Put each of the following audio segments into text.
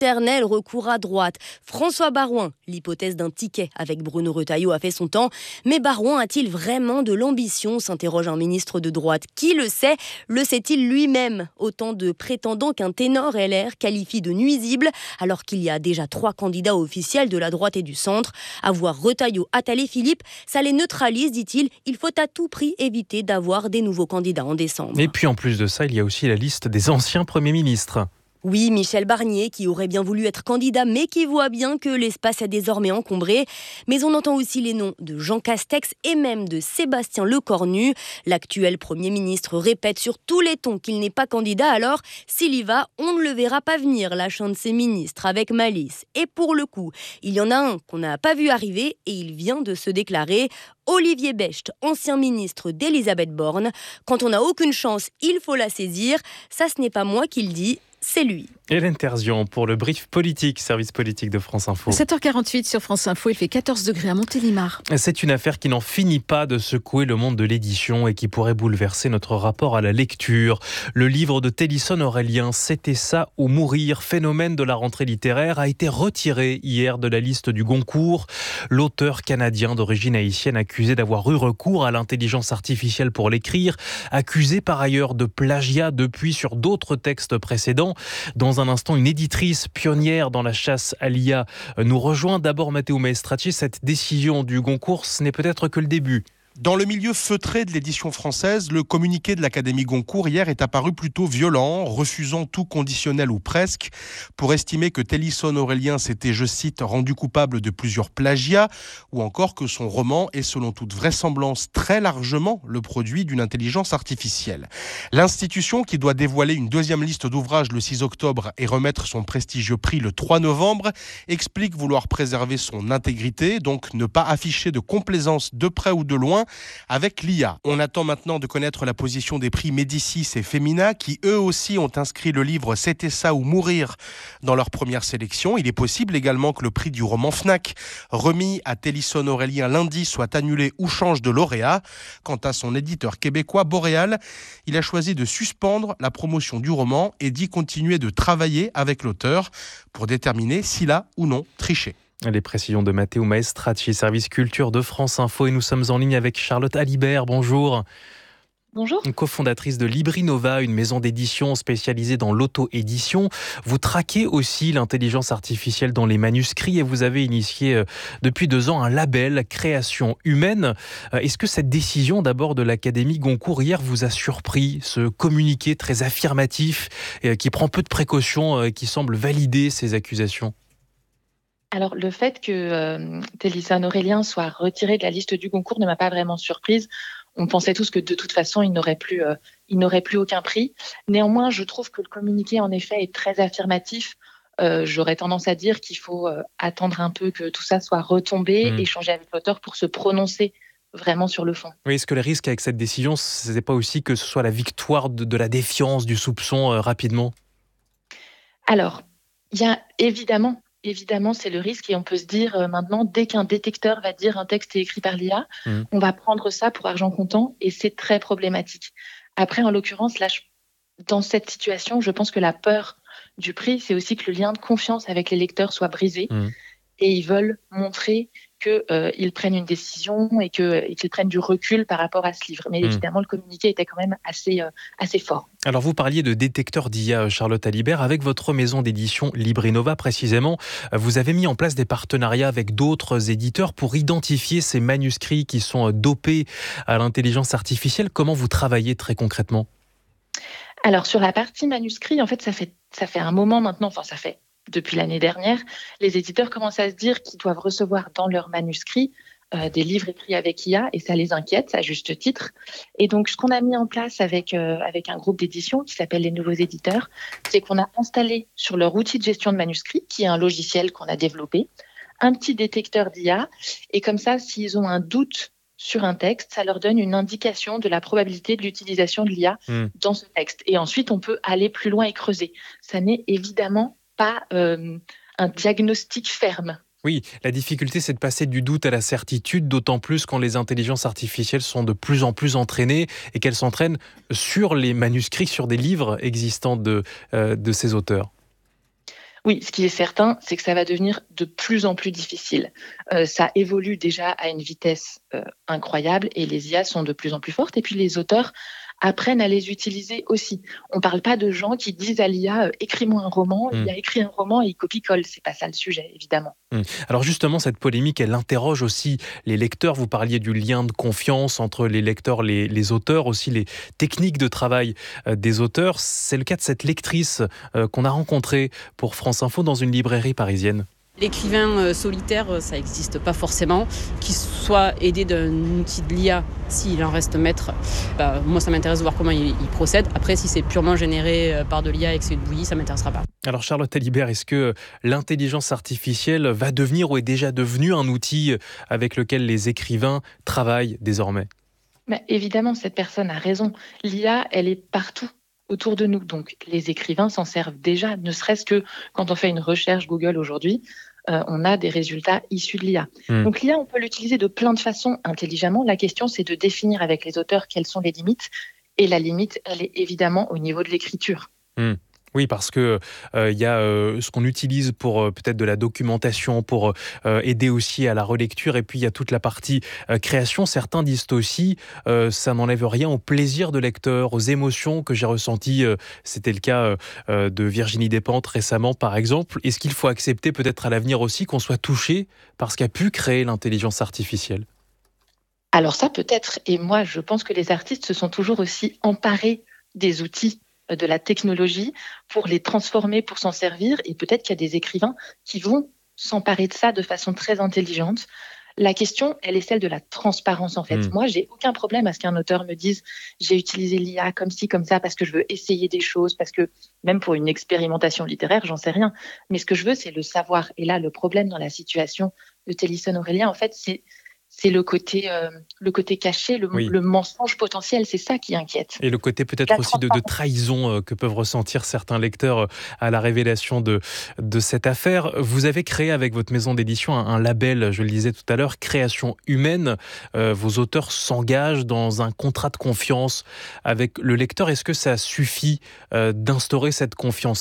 éternel recours à droite. François Baroin, l'hypothèse d'un ticket avec Bruno Retailleau a fait son temps. Mais Baroin a-t-il vraiment de l'ambition, s'interroge un ministre de droite. Qui le sait? Le sait-il lui-même? Autant de prétendants qu'un ténor LR qualifie de nuisible, alors qu'il y a déjà 3 candidats officiels de la droite et du centre. Avoir Retailleau, Attal et Philippe, ça les neutralise, dit-il. Il faut à tout prix éviter d'avoir des nouveaux candidats en décembre. Et puis en plus de ça, il y a aussi la liste des anciens premiers ministres. Oui, Michel Barnier, qui aurait bien voulu être candidat, mais qui voit bien que l'espace est désormais encombré. Mais on entend aussi les noms de Jean Castex et même de Sébastien Lecornu. L'actuel Premier ministre répète sur tous les tons qu'il n'est pas candidat, alors s'il y va, on ne le verra pas venir, lâchant de ses ministres avec malice. Et pour le coup, il y en a un qu'on n'a pas vu arriver et il vient de se déclarer. Olivier Becht, ancien ministre d'Elisabeth Borne. Quand on n'a aucune chance, il faut la saisir. Ça, ce n'est pas moi qui le dis. C'est lui. Hélène Terzian pour le brief politique, service politique de France Info. 7h48 sur France Info, il fait 14 degrés à Montélimar. C'est une affaire qui n'en finit pas de secouer le monde de l'édition et qui pourrait bouleverser notre rapport à la lecture. Le livre de Télisson Aurélien, C'était ça ou mourir, phénomène de la rentrée littéraire, a été retiré hier de la liste du Goncourt. L'auteur canadien d'origine haïtienne accusé d'avoir eu recours à l'intelligence artificielle pour l'écrire, accusé par ailleurs de plagiat depuis sur d'autres textes précédents. Dans un instant, une éditrice pionnière dans la chasse à l'IA nous rejoint. D'abord, Matteo Maestracci, cette décision du Goncourt, ce n'est peut-être que le début. Dans le milieu feutré de l'édition française, le communiqué de l'Académie Goncourt hier est apparu plutôt violent, refusant tout conditionnel ou presque, pour estimer que Télisson Aurélien s'était, je cite, rendu coupable de plusieurs plagiats, ou encore que son roman est selon toute vraisemblance très largement le produit d'une intelligence artificielle. L'institution, qui doit dévoiler une deuxième liste d'ouvrages le 6 octobre et remettre son prestigieux prix le 3 novembre, explique vouloir préserver son intégrité, donc ne pas afficher de complaisance de près ou de loin avec l'IA. On attend maintenant de connaître la position des prix Médicis et Femina qui eux aussi ont inscrit le livre C'était ça ou mourir dans leur première sélection. Il est possible également que le prix du roman Fnac remis à Télisson Aurélien lundi soit annulé ou change de lauréat. Quant à son éditeur québécois Boréal, il a choisi de suspendre la promotion du roman et d'y continuer de travailler avec l'auteur pour déterminer s'il a ou non triché. Les précisions de Matteo Maestracci, service culture de France Info, et nous sommes en ligne avec Charlotte Alibert. Bonjour. Bonjour. Cofondatrice de Librinova, une maison d'édition spécialisée dans l'auto-édition. Vous traquez aussi l'intelligence artificielle dans les manuscrits et vous avez initié depuis 2 ans un label Création humaine. Est-ce que cette décision d'abord de l'Académie Goncourt hier vous a surpris, ce communiqué très affirmatif qui prend peu de précautions et qui semble valider ces accusations ? Alors, le fait que Télisson Aurélien soit retiré de la liste du Goncourt ne m'a pas vraiment surprise. On pensait tous que de toute façon, il n'aurait plus aucun prix. Néanmoins, je trouve que le communiqué, en effet, est très affirmatif. J'aurais tendance à dire qu'il faut attendre un peu que tout ça soit retombé, échanger avec l'auteur pour se prononcer vraiment sur le fond. Oui, est-ce que le risque avec cette décision, ce n'est pas aussi que ce soit la victoire de la défiance, du soupçon rapidement ? Alors, il y a Évidemment, c'est le risque et on peut se dire maintenant, dès qu'un détecteur va dire un texte est écrit par l'IA, on va prendre ça pour argent comptant et c'est très problématique. Après, en l'occurrence, là, dans cette situation, je pense que la peur du prix, c'est aussi que le lien de confiance avec les lecteurs soit brisé et ils veulent montrer qu'ils prennent une décision et qu'ils prennent du recul par rapport à ce livre. Mais évidemment, le communiqué était quand même assez fort. Alors vous parliez de détecteur d'IA, Charlotte Alibert. Avec votre maison d'édition Librinova précisément, vous avez mis en place des partenariats avec d'autres éditeurs pour identifier ces manuscrits qui sont dopés à l'intelligence artificielle. Comment vous travaillez très concrètement ? Alors sur la partie manuscrit, en fait, ça fait un moment maintenant, ça fait depuis l'année dernière, les éditeurs commencent à se dire qu'ils doivent recevoir dans leurs manuscrits des livres écrits avec IA et ça les inquiète, à juste titre. Et donc, ce qu'on a mis en place avec un groupe d'édition qui s'appelle Les Nouveaux Éditeurs, c'est qu'on a installé sur leur outil de gestion de manuscrits, qui est un logiciel qu'on a développé, un petit détecteur d'IA. Et comme ça, s'ils ont un doute sur un texte, ça leur donne une indication de la probabilité de l'utilisation de l'IA dans ce texte. Et ensuite, on peut aller plus loin et creuser. Ça n'est évidemment pas un diagnostic ferme. Oui, la difficulté, c'est de passer du doute à la certitude, d'autant plus quand les intelligences artificielles sont de plus en plus entraînées et qu'elles s'entraînent sur les manuscrits, sur des livres existants de ces auteurs. Oui, ce qui est certain, c'est que ça va devenir de plus en plus difficile. Ça évolue déjà à une vitesse incroyable et les IA sont de plus en plus fortes. Et puis les auteurs apprennent à les utiliser aussi. On ne parle pas de gens qui disent à l'IA écris-moi un roman, l'IA écrit un roman et il copie-colle. C'est pas ça le sujet, évidemment. Alors justement, cette polémique, elle interroge aussi les lecteurs. Vous parliez du lien de confiance entre les lecteurs, les auteurs, aussi les techniques de travail des auteurs. C'est le cas de cette lectrice qu'on a rencontrée pour France Info dans une librairie parisienne. L'écrivain solitaire, ça n'existe pas forcément. Qu'il soit aidé d'un outil de l'IA, s'il en reste maître, moi ça m'intéresse de voir comment il procède. Après, si c'est purement généré par de l'IA et que c'est une bouillie, ça ne m'intéressera pas. Alors Charlotte Alibert, est-ce que l'intelligence artificielle va devenir ou est déjà devenue un outil avec lequel les écrivains travaillent désormais ? Évidemment, cette personne a raison. L'IA, elle est partout autour de nous. Donc, les écrivains s'en servent déjà, ne serait-ce que quand on fait une recherche Google aujourd'hui, on a des résultats issus de l'IA. Donc, l'IA, on peut l'utiliser de plein de façons intelligemment. La question, c'est de définir avec les auteurs quelles sont les limites. Et la limite, elle est évidemment au niveau de l'écriture. Oui, parce que il y a ce qu'on utilise pour peut-être de la documentation, pour aider aussi à la relecture, et puis il y a toute la partie création. Certains disent aussi ça n'enlève rien au plaisir de lecteur, aux émotions que j'ai ressenties. C'était le cas de Virginie Despentes récemment, par exemple. Est-ce qu'il faut accepter peut-être à l'avenir aussi qu'on soit touché par ce qu'a pu créer l'intelligence artificielle ? Alors ça peut-être, et moi je pense que les artistes se sont toujours aussi emparés des outils de la technologie pour les transformer, pour s'en servir. Et peut-être qu'il y a des écrivains qui vont s'emparer de ça de façon très intelligente. La question, elle est celle de la transparence, en fait. Moi, j'ai aucun problème à ce qu'un auteur me dise j'ai utilisé l'IA comme ci, comme ça, parce que je veux essayer des choses, parce que même pour une expérimentation littéraire, j'en sais rien. Mais ce que je veux, c'est le savoir. Et là, le problème dans la situation de Télisson Aurélien, en fait, c'est le côté caché, le mensonge potentiel, c'est ça qui inquiète. Et le côté peut-être aussi de trahison que peuvent ressentir certains lecteurs à la révélation de cette affaire. Vous avez créé avec votre maison d'édition un label, je le disais tout à l'heure, Création humaine. Vos auteurs s'engagent dans un contrat de confiance avec le lecteur. Est-ce que ça suffit d'instaurer cette confiance-là ?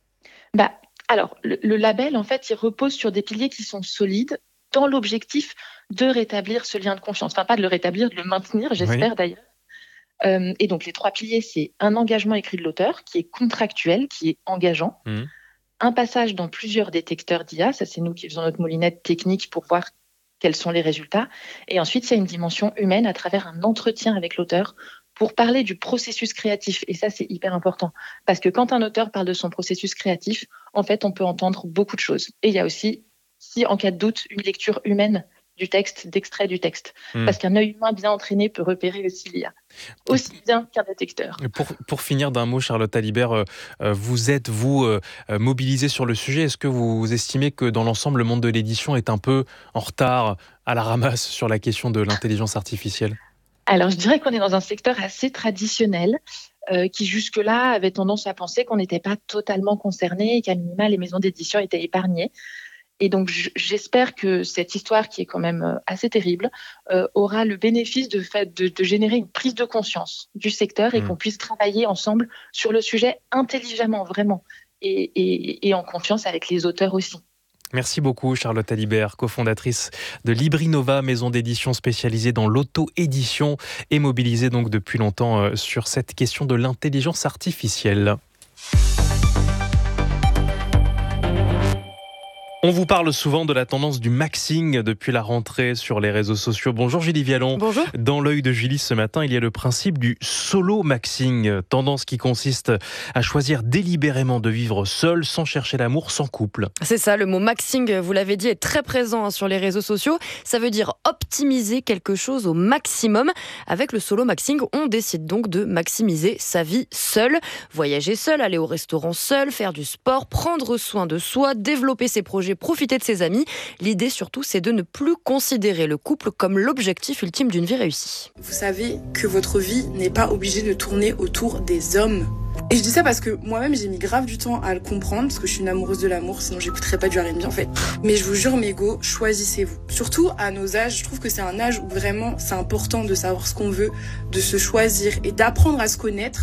Alors, le label, en fait, il repose sur des piliers qui sont solides dans l'objectif de rétablir ce lien de confiance. Enfin, pas de le rétablir, de le maintenir, j'espère d'ailleurs. Et donc, les 3 piliers, c'est un engagement écrit de l'auteur qui est contractuel, qui est engageant, un passage dans plusieurs détecteurs d'IA, ça c'est nous qui faisons notre moulinette technique pour voir quels sont les résultats, et ensuite, il y a une dimension humaine à travers un entretien avec l'auteur pour parler du processus créatif, et ça c'est hyper important, parce que quand un auteur parle de son processus créatif, en fait, on peut entendre beaucoup de choses. Et il y a aussi, si en cas de doute, une lecture humaine du texte, d'extrait du texte. Parce qu'un œil humain bien entraîné peut repérer aussi l'IA, aussi bien qu'un détecteur. Pour finir d'un mot, Charlotte Alibert, vous êtes, mobilisée sur le sujet. Est-ce que vous estimez que dans l'ensemble, le monde de l'édition est un peu en retard, à la ramasse sur la question de l'intelligence artificielle ? Alors, je dirais qu'on est dans un secteur assez traditionnel, qui jusque-là avait tendance à penser qu'on n'était pas totalement concerné et qu'à minima, les maisons d'édition étaient épargnées. Et donc, j'espère que cette histoire, qui est quand même assez terrible, aura le bénéfice de générer une prise de conscience du secteur et qu'on puisse travailler ensemble sur le sujet intelligemment, vraiment, et en confiance avec les auteurs aussi. Merci beaucoup Charlotte Alibert, cofondatrice de Librinova, maison d'édition spécialisée dans l'auto-édition et mobilisée donc depuis longtemps sur cette question de l'intelligence artificielle. On vous parle souvent de la tendance du maxing depuis la rentrée sur les réseaux sociaux. Bonjour Julie Vialon. Bonjour. Dans l'œil de Julie ce matin, il y a le principe du solo maxing, tendance qui consiste à choisir délibérément de vivre seul, sans chercher l'amour, sans couple. C'est ça, le mot maxing, vous l'avez dit, est très présent sur les réseaux sociaux. Ça veut dire optimiser quelque chose au maximum. Avec le solo maxing, on décide donc de maximiser sa vie seul. Voyager seul, aller au restaurant seul, faire du sport, prendre soin de soi, développer ses projets, profiter de ses amis. L'idée surtout, c'est de ne plus considérer le couple comme l'objectif ultime d'une vie réussie. Vous savez que votre vie n'est pas obligée de tourner autour des hommes. Et je dis ça parce que moi-même, j'ai mis grave du temps à le comprendre, parce que je suis une amoureuse de l'amour, sinon j'écouterais pas du R&B en fait. Mais je vous jure, mes go, choisissez-vous. Surtout à nos âges, je trouve que c'est un âge où vraiment c'est important de savoir ce qu'on veut, de se choisir et d'apprendre à se connaître.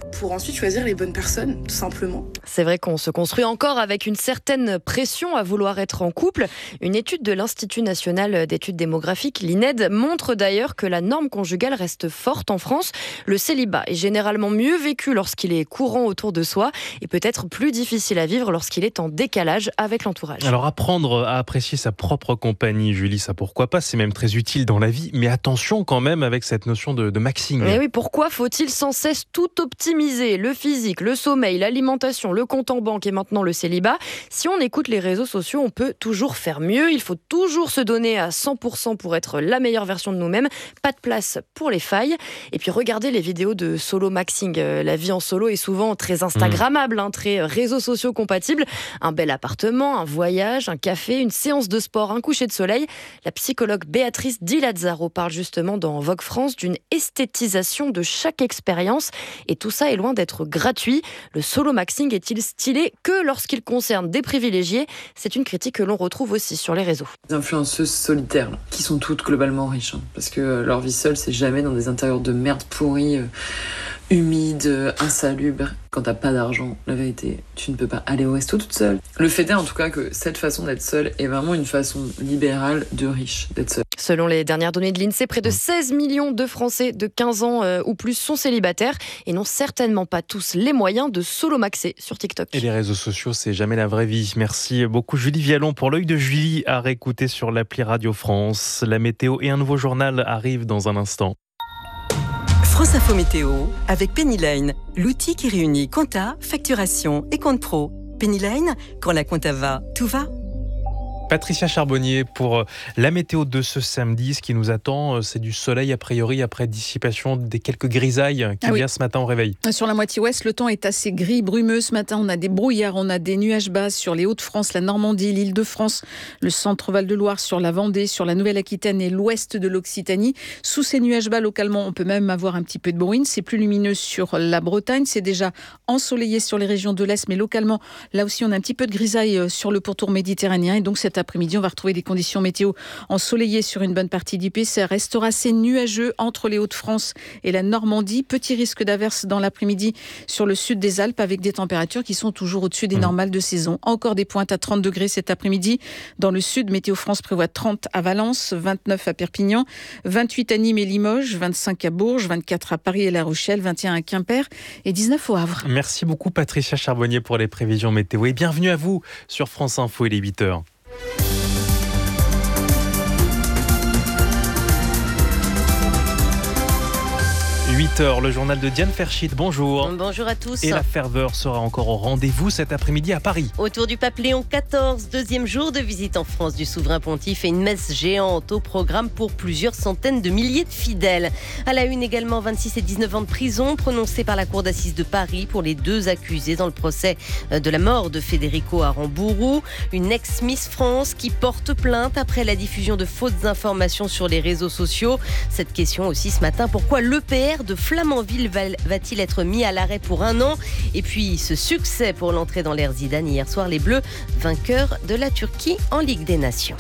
pour ensuite choisir les bonnes personnes, tout simplement. C'est vrai qu'on se construit encore avec une certaine pression à vouloir être en couple. Une étude de l'Institut national d'études démographiques, l'INED, montre d'ailleurs que la norme conjugale reste forte en France. Le célibat est généralement mieux vécu lorsqu'il est courant autour de soi et peut être plus difficile à vivre lorsqu'il est en décalage avec l'entourage. Alors apprendre à apprécier sa propre compagnie, Julie, ça pourquoi pas, c'est même très utile dans la vie, mais attention quand même avec cette notion de maxing. Et oui, pourquoi faut-il sans cesse tout optimiser ? Le physique, le sommeil, l'alimentation, le compte en banque et maintenant le célibat. Si on écoute les réseaux sociaux, on peut toujours faire mieux. Il faut toujours se donner à 100% pour être la meilleure version de nous-mêmes. Pas de place pour les failles. Et puis regardez les vidéos de solo maxing. La vie en solo est souvent très instagrammable, très réseaux sociaux compatibles. Un bel appartement, un voyage, un café, une séance de sport, un coucher de soleil. La psychologue Béatrice Di Lazzaro parle justement dans Vogue France d'une esthétisation de chaque expérience. Et tout ça est loin d'être gratuit. Le solo maxing est-il stylé que lorsqu'il concerne des privilégiés ? C'est une critique que l'on retrouve aussi sur les réseaux. Les influenceuses solitaires, là, qui sont toutes globalement riches, parce que leur vie seule, c'est jamais dans des intérieurs de merde pourris, humides, insalubres. Quand t'as pas d'argent, la vérité, tu ne peux pas aller au resto toute seule. Le fait est en tout cas que cette façon d'être seule est vraiment une façon libérale de riche d'être seule. Selon les dernières données de l'INSEE, près de 16 millions de Français de 15 ans ou plus sont célibataires et n'ont certainement pas tous les moyens de solo-maxer sur TikTok. Et les réseaux sociaux, c'est jamais la vraie vie. Merci beaucoup Julie Vialon pour l'œil de Julie à réécouter sur l'appli Radio France. La météo et un nouveau journal arrivent dans un instant. France Info Météo avec Pennyline, l'outil qui réunit compta, facturation et compte pro. Pennyline, quand la compta va, tout va. Patricia Charbonnier pour la météo de ce samedi. Ce qui nous attend, c'est du soleil a priori après dissipation des quelques grisailles qu'il y a ce matin au réveil. Sur la moitié ouest, le temps est assez gris, brumeux. Ce matin, on a des brouillards, on a des nuages bas sur les Hauts-de-France, la Normandie, l'Île-de-France, le centre Val-de-Loire, sur la Vendée, sur la Nouvelle-Aquitaine et l'ouest de l'Occitanie. Sous ces nuages bas, localement, on peut même avoir un petit peu de bruine. C'est plus lumineux sur la Bretagne. C'est déjà ensoleillé sur les régions de l'Est, mais localement, là aussi, on a un petit peu de grisaille sur le pourtour méditerranéen. Et donc, cet après-midi, on va retrouver des conditions météo ensoleillées sur une bonne partie du pays. Ça restera assez nuageux entre les Hauts-de-France et la Normandie. Petit risque d'averse dans l'après-midi sur le sud des Alpes avec des températures qui sont toujours au-dessus des normales de saison. Encore des pointes à 30 degrés cet après-midi. Dans le sud, Météo France prévoit 30 à Valence, 29 à Perpignan, 28 à Nîmes et Limoges, 25 à Bourges, 24 à Paris et La Rochelle, 21 à Quimper et 19 au Havre. Merci beaucoup Patricia Charbonnier pour les prévisions météo et bienvenue à vous sur France Info, il est 8h. – 8h, le journal de Diane Ferchit. Bonjour. Bonjour à tous. Et la ferveur sera encore au rendez-vous cet après-midi à Paris. Autour du pape Léon XIV, deuxième jour de visite en France du souverain pontife et une messe géante au programme pour plusieurs centaines de milliers de fidèles. À la une également, 26 et 19 ans de prison prononcés par la cour d'assises de Paris pour les deux accusés dans le procès de la mort de Federico Aramburu. Une ex-Miss France qui porte plainte après la diffusion de fausses informations sur les réseaux sociaux. Cette question aussi ce matin, pourquoi l'EPR de Flamanville va-t-il être mis à l'arrêt pour 1 an? Et puis ce succès pour l'entrée dans l'ère Zidane hier soir, les Bleus vainqueurs de la Turquie en Ligue des Nations.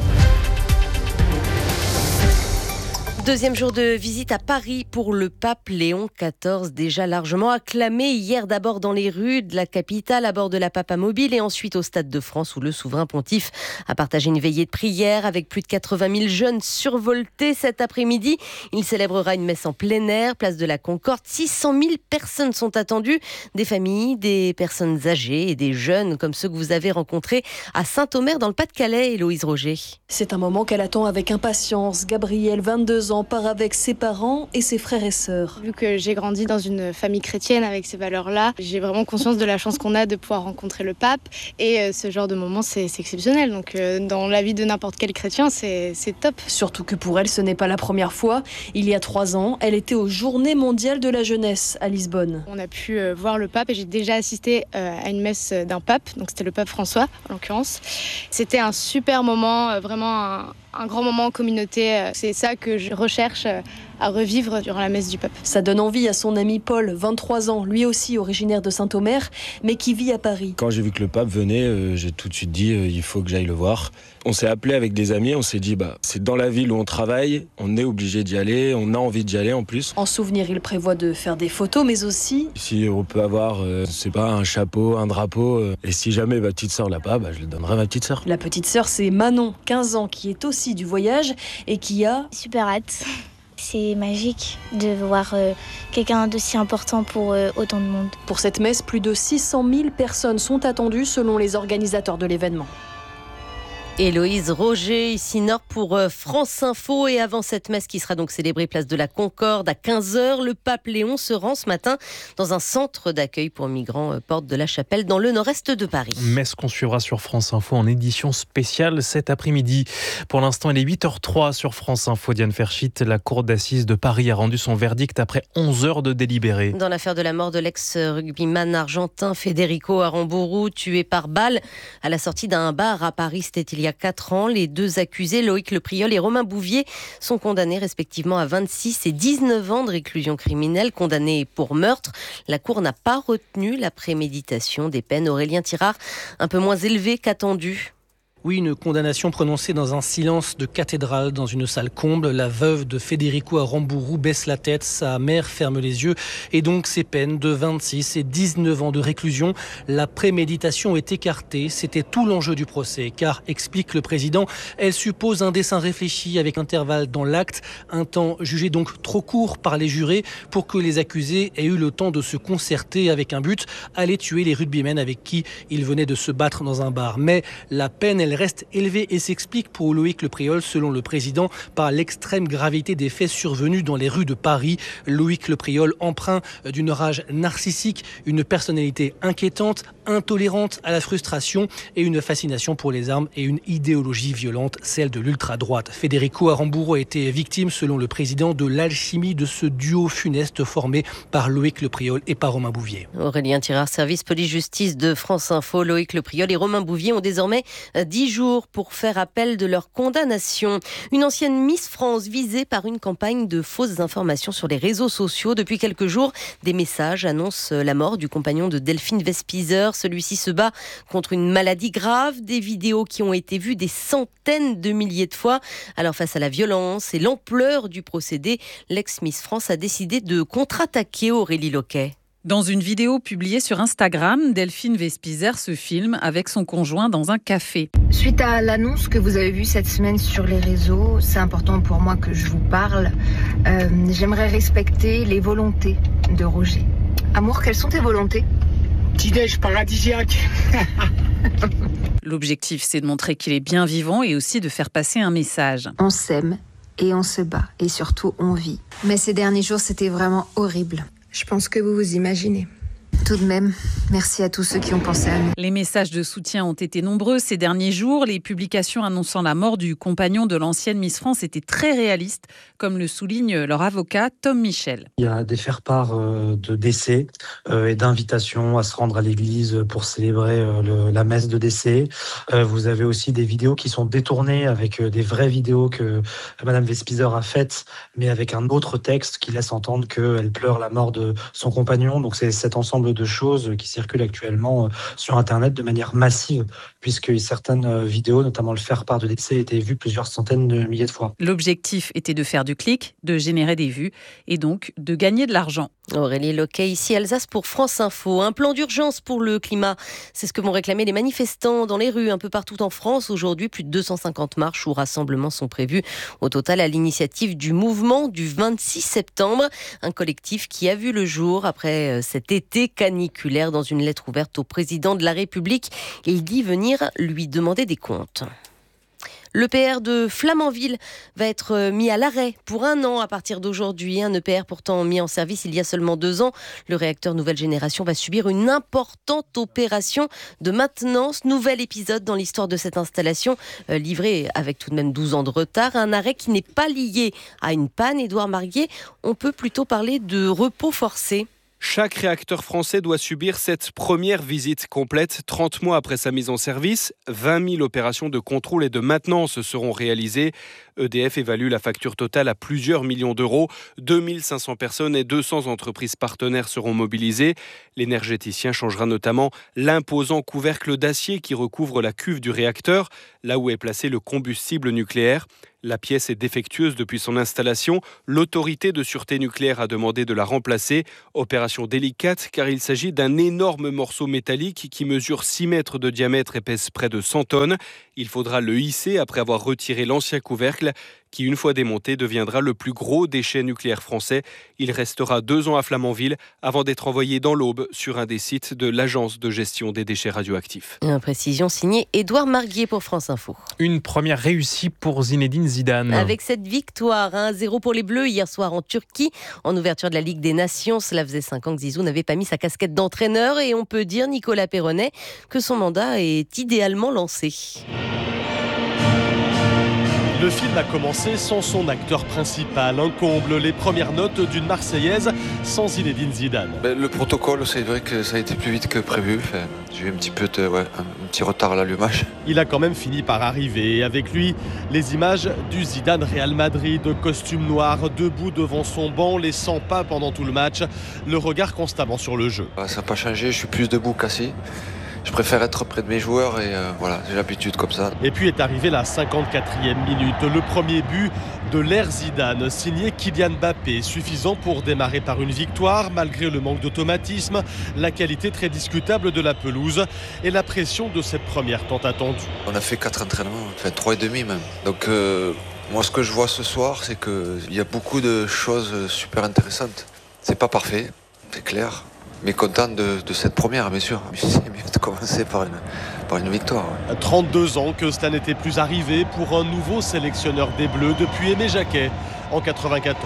Deuxième jour de visite à Paris pour le pape Léon XIV, déjà largement acclamé hier d'abord dans les rues de la capitale à bord de la Papamobile et ensuite au Stade de France où le souverain pontife a partagé une veillée de prière avec plus de 80 000 jeunes survoltés cet après-midi. Il célébrera une messe en plein air, place de la Concorde. 600 000 personnes sont attendues, des familles, des personnes âgées et des jeunes comme ceux que vous avez rencontrés à Saint-Omer dans le Pas-de-Calais, Héloïse Roger. C'est un moment qu'elle attend avec impatience. Gabrielle, 22 ans, part avec ses parents et ses frères et sœurs. Vu que j'ai grandi dans une famille chrétienne avec ces valeurs-là, j'ai vraiment conscience de la chance qu'on a de pouvoir rencontrer le pape. Et ce genre de moment, c'est exceptionnel. Donc dans la vie de n'importe quel chrétien, c'est top. Surtout que pour elle, ce n'est pas la première fois. Il y a 3 ans, elle était aux Journées mondiales de la jeunesse à Lisbonne. On a pu voir le pape et j'ai déjà assisté à une messe d'un pape. Donc c'était le pape François, en l'occurrence. C'était un super moment, vraiment un grand moment en communauté. C'est ça que je recherche à revivre durant la messe du pape. Ça donne envie à son ami Paul, 23 ans, lui aussi originaire de Saint-Omer, mais qui vit à Paris. Quand j'ai vu que le pape venait, j'ai tout de suite dit il faut que j'aille le voir. On s'est appelé avec des amis, on s'est dit c'est dans la ville où on travaille, on est obligé d'y aller, on a envie d'y aller en plus. En souvenir, il prévoit de faire des photos, mais aussi... Si on peut avoir, un chapeau, un drapeau, et si jamais ma petite sœur l'a pas, je le donnerai à ma petite sœur. La petite sœur, c'est Manon, 15 ans, qui est aussi du voyage et qui a... Super hâte. C'est magique de voir quelqu'un d'aussi important pour autant de monde. Pour cette messe, plus de 600 000 personnes sont attendues selon les organisateurs de l'événement. Héloïse Roger, ici Nord pour France Info. Et avant cette messe qui sera donc célébrée place de la Concorde à 15h, le pape Léon se rend ce matin dans un centre d'accueil pour migrants porte de la Chapelle dans le nord-est de Paris. Messe qu'on suivra sur France Info en édition spéciale cet après-midi. Pour l'instant, il est 8h03 sur France Info. Diane Ferchit, la cour d'assises de Paris a rendu son verdict après 11 heures de délibéré. Dans l'affaire de la mort de l'ex-rugbyman argentin Federico Aramburu, tué par balle à la sortie d'un bar à Paris, c'était il y a 4 ans. Les deux accusés, Loïc Le Priol et Romain Bouvier, sont condamnés respectivement à 26 et 19 ans de réclusion criminelle, condamnés pour meurtre. La Cour n'a pas retenu la préméditation des peines. Aurélien Tirard, un peu moins élevé qu'attendu. Oui, une condamnation prononcée dans un silence de cathédrale, dans une salle comble. La veuve de Federico Aramburu baisse la tête, sa mère ferme les yeux. Et donc ces peines de 26 et 19 ans de réclusion. La préméditation est écartée. C'était tout l'enjeu du procès. Car, explique le président, elle suppose un dessein réfléchi avec intervalle dans l'acte. Un temps jugé donc trop court par les jurés pour que les accusés aient eu le temps de se concerter avec un but, aller tuer les rugbymen avec qui ils venaient de se battre dans un bar. Mais la peine, elle reste élevée et s'explique pour Loïc Le Priol, selon le président, par l'extrême gravité des faits survenus dans les rues de Paris. Loïc Le Priol, empreint d'une rage narcissique, une personnalité inquiétante, intolérante à la frustration et une fascination pour les armes et une idéologie violente, celle de l'ultra-droite. Federico Aramburu a été victime, selon le président, de l'alchimie de ce duo funeste formé par Loïc Le Priol et par Romain Bouvier. Aurélien Tirard, service police-justice de France Info. Loïc Le Priol et Romain Bouvier ont désormais 10 jours pour faire appel de leur condamnation. Une ancienne Miss France visée par une campagne de fausses informations sur les réseaux sociaux. Depuis quelques jours, des messages annoncent la mort du compagnon de Delphine Vespizer. Celui-ci se bat contre une maladie grave. Des vidéos qui ont été vues des centaines de milliers de fois. Alors face à la violence et l'ampleur du procédé, l'ex-Miss France a décidé de contre-attaquer. Aurélie Loquet. Dans une vidéo publiée sur Instagram, Delphine Vespizer se filme avec son conjoint dans un café. Suite à l'annonce que vous avez vue cette semaine sur les réseaux, c'est important pour moi que je vous parle. J'aimerais respecter les volontés de Roger. Amour, quelles sont tes volontés ? Petit-déj paradisiaque. L'objectif, c'est de montrer qu'il est bien vivant et aussi de faire passer un message. On s'aime et on se bat et surtout on vit. Mais ces derniers jours, c'était vraiment horrible. Je pense que vous vous imaginez. Tout de même, merci à tous ceux qui ont pensé à nous. Les messages de soutien ont été nombreux ces derniers jours. Les publications annonçant la mort du compagnon de l'ancienne Miss France étaient très réalistes, comme le souligne leur avocat Tom Michel. Il y a des faire-part de décès et d'invitations à se rendre à l'église pour célébrer la messe de décès. Vous avez aussi des vidéos qui sont détournées avec des vraies vidéos que Madame Vespizer a faites, mais avec un autre texte qui laisse entendre qu'elle pleure la mort de son compagnon. Donc c'est cet ensemble de choses qui circulent actuellement sur Internet de manière massive, puisque certaines vidéos, notamment le faire-part de décès, étaient vues plusieurs centaines de milliers de fois. L'objectif était de faire du clic, de générer des vues et donc de gagner de l'argent. Aurélie Loquet, ici Alsace pour France Info. Un plan d'urgence pour le climat, c'est ce que vont réclamer les manifestants dans les rues un peu partout en France. Aujourd'hui, plus de 250 marches ou rassemblements sont prévus. Au total, à l'initiative du mouvement du 26 septembre, un collectif qui a vu le jour après cet été caniculaire. Dans une lettre ouverte au président de la République, il dit venir lui demander des comptes. L'EPR de Flamanville va être mis à l'arrêt pour 1 an à partir d'aujourd'hui. Un EPR pourtant mis en service il y a seulement 2 ans. Le réacteur nouvelle génération va subir une importante opération de maintenance. Nouvel épisode dans l'histoire de cette installation, livrée avec tout de même 12 ans de retard. Un arrêt qui n'est pas lié à une panne. Édouard Marguier, on peut plutôt parler de repos forcé. Chaque réacteur français doit subir cette première visite complète 30 mois après sa mise en service. 20 000 opérations de contrôle et de maintenance seront réalisées. EDF évalue la facture totale à plusieurs millions d'euros. 2500 personnes et 200 entreprises partenaires seront mobilisées. L'énergéticien changera notamment l'imposant couvercle d'acier qui recouvre la cuve du réacteur, là où est placé le combustible nucléaire. La pièce est défectueuse depuis son installation. L'autorité de sûreté nucléaire a demandé de la remplacer. Opération délicate car il s'agit d'un énorme morceau métallique qui mesure 6 mètres de diamètre et pèse près de 100 tonnes. Il faudra le hisser après avoir retiré l'ancien couvercle qui, une fois démonté, deviendra le plus gros déchet nucléaire français. Il restera 2 ans à Flamanville avant d'être envoyé dans l'Aube sur un des sites de l'Agence de gestion des déchets radioactifs. Une précision signée Édouard Marguier pour France Info. Une première réussite pour Zinedine Zidane. Avec cette victoire 1-0 pour les Bleus hier soir en Turquie, en ouverture de la Ligue des Nations. Cela faisait 5 ans que Zizou n'avait pas mis sa casquette d'entraîneur et on peut dire, Nicolas Perronnet, que son mandat est idéalement lancé. Le film a commencé sans son acteur principal, un comble, les premières notes d'une Marseillaise sans Zinedine Zidane. Le protocole, c'est vrai que ça a été plus vite que prévu. J'ai eu un petit retard à l'allumage. Il a quand même fini par arriver et avec lui, les images du Zidane Real Madrid, costume noir, debout devant son banc, laissant pas pendant tout le match, le regard constamment sur le jeu. Ça n'a pas changé, je suis plus debout qu'assis. Je préfère être près de mes joueurs et j'ai l'habitude comme ça. Et puis est arrivée la 54e minute, le premier but de l'ère Zidane, signé Kylian Mbappé, suffisant pour démarrer par une victoire, malgré le manque d'automatisme, la qualité très discutable de la pelouse et la pression de cette première tant attendue. On a fait 4 entraînements, 3 et demi même. Donc moi ce que je vois ce soir, c'est qu'il y a beaucoup de choses super intéressantes. C'est pas parfait, c'est clair. Mais content de cette première, bien sûr. C'est mieux de commencer par une victoire. Ouais. 32 ans que cela n'était plus arrivé pour un nouveau sélectionneur des Bleus depuis Aimé Jacquet en 94.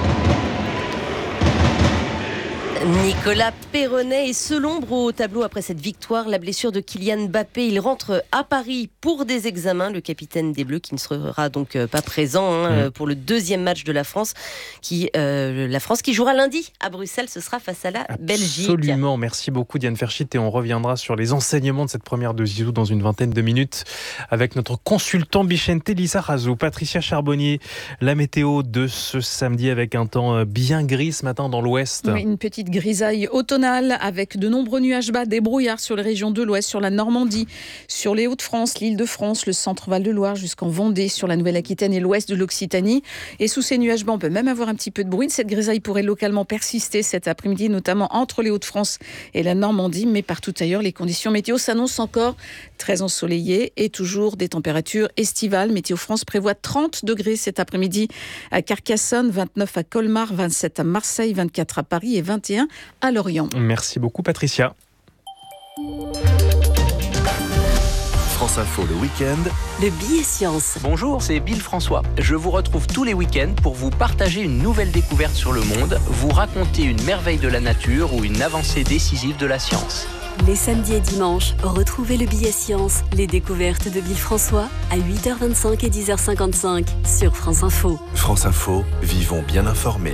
Nicolas Perronnet est seul ombre au tableau après cette victoire. La blessure de Kylian Mbappé, il rentre à Paris pour des examens. Le capitaine des Bleus qui ne sera donc pas présent pour le deuxième match de la France qui jouera lundi à Bruxelles. Ce sera face à la Belgique. Absolument, merci beaucoup Diane Ferchit et on reviendra sur les enseignements de cette première de Zizou dans une vingtaine de minutes avec notre consultant Bichente Lizarazu. Patricia Charbonnier, la météo de ce samedi avec un temps bien gris ce matin dans l'ouest. Oui, une petite grisaille automnale avec de nombreux nuages bas, des brouillards sur les régions de l'ouest, sur la Normandie, sur les Hauts-de-France, l'Île-de-France, le centre-Val de Loire jusqu'en Vendée, sur la Nouvelle-Aquitaine et l'ouest de l'Occitanie. Et sous ces nuages bas, on peut même avoir un petit peu de bruine. Cette grisaille pourrait localement persister cet après-midi, notamment entre les Hauts-de-France et la Normandie, mais partout ailleurs, les conditions météo s'annoncent encore très ensoleillées et toujours des températures estivales. Météo France prévoit 30 degrés cet après-midi à Carcassonne, 29 à Colmar, 27 à Marseille, 24 à Paris et 21 à Lorient. Merci beaucoup Patricia. France Info le week-end. Le billet science. Bonjour, c'est Bill François. Je vous retrouve tous les week-ends pour vous partager une nouvelle découverte sur le monde, vous raconter une merveille de la nature ou une avancée décisive de la science. Les samedis et dimanches, retrouvez le billet science, les découvertes de Bill François à 8h25 et 10h55 sur France Info. France Info, vivons bien informés.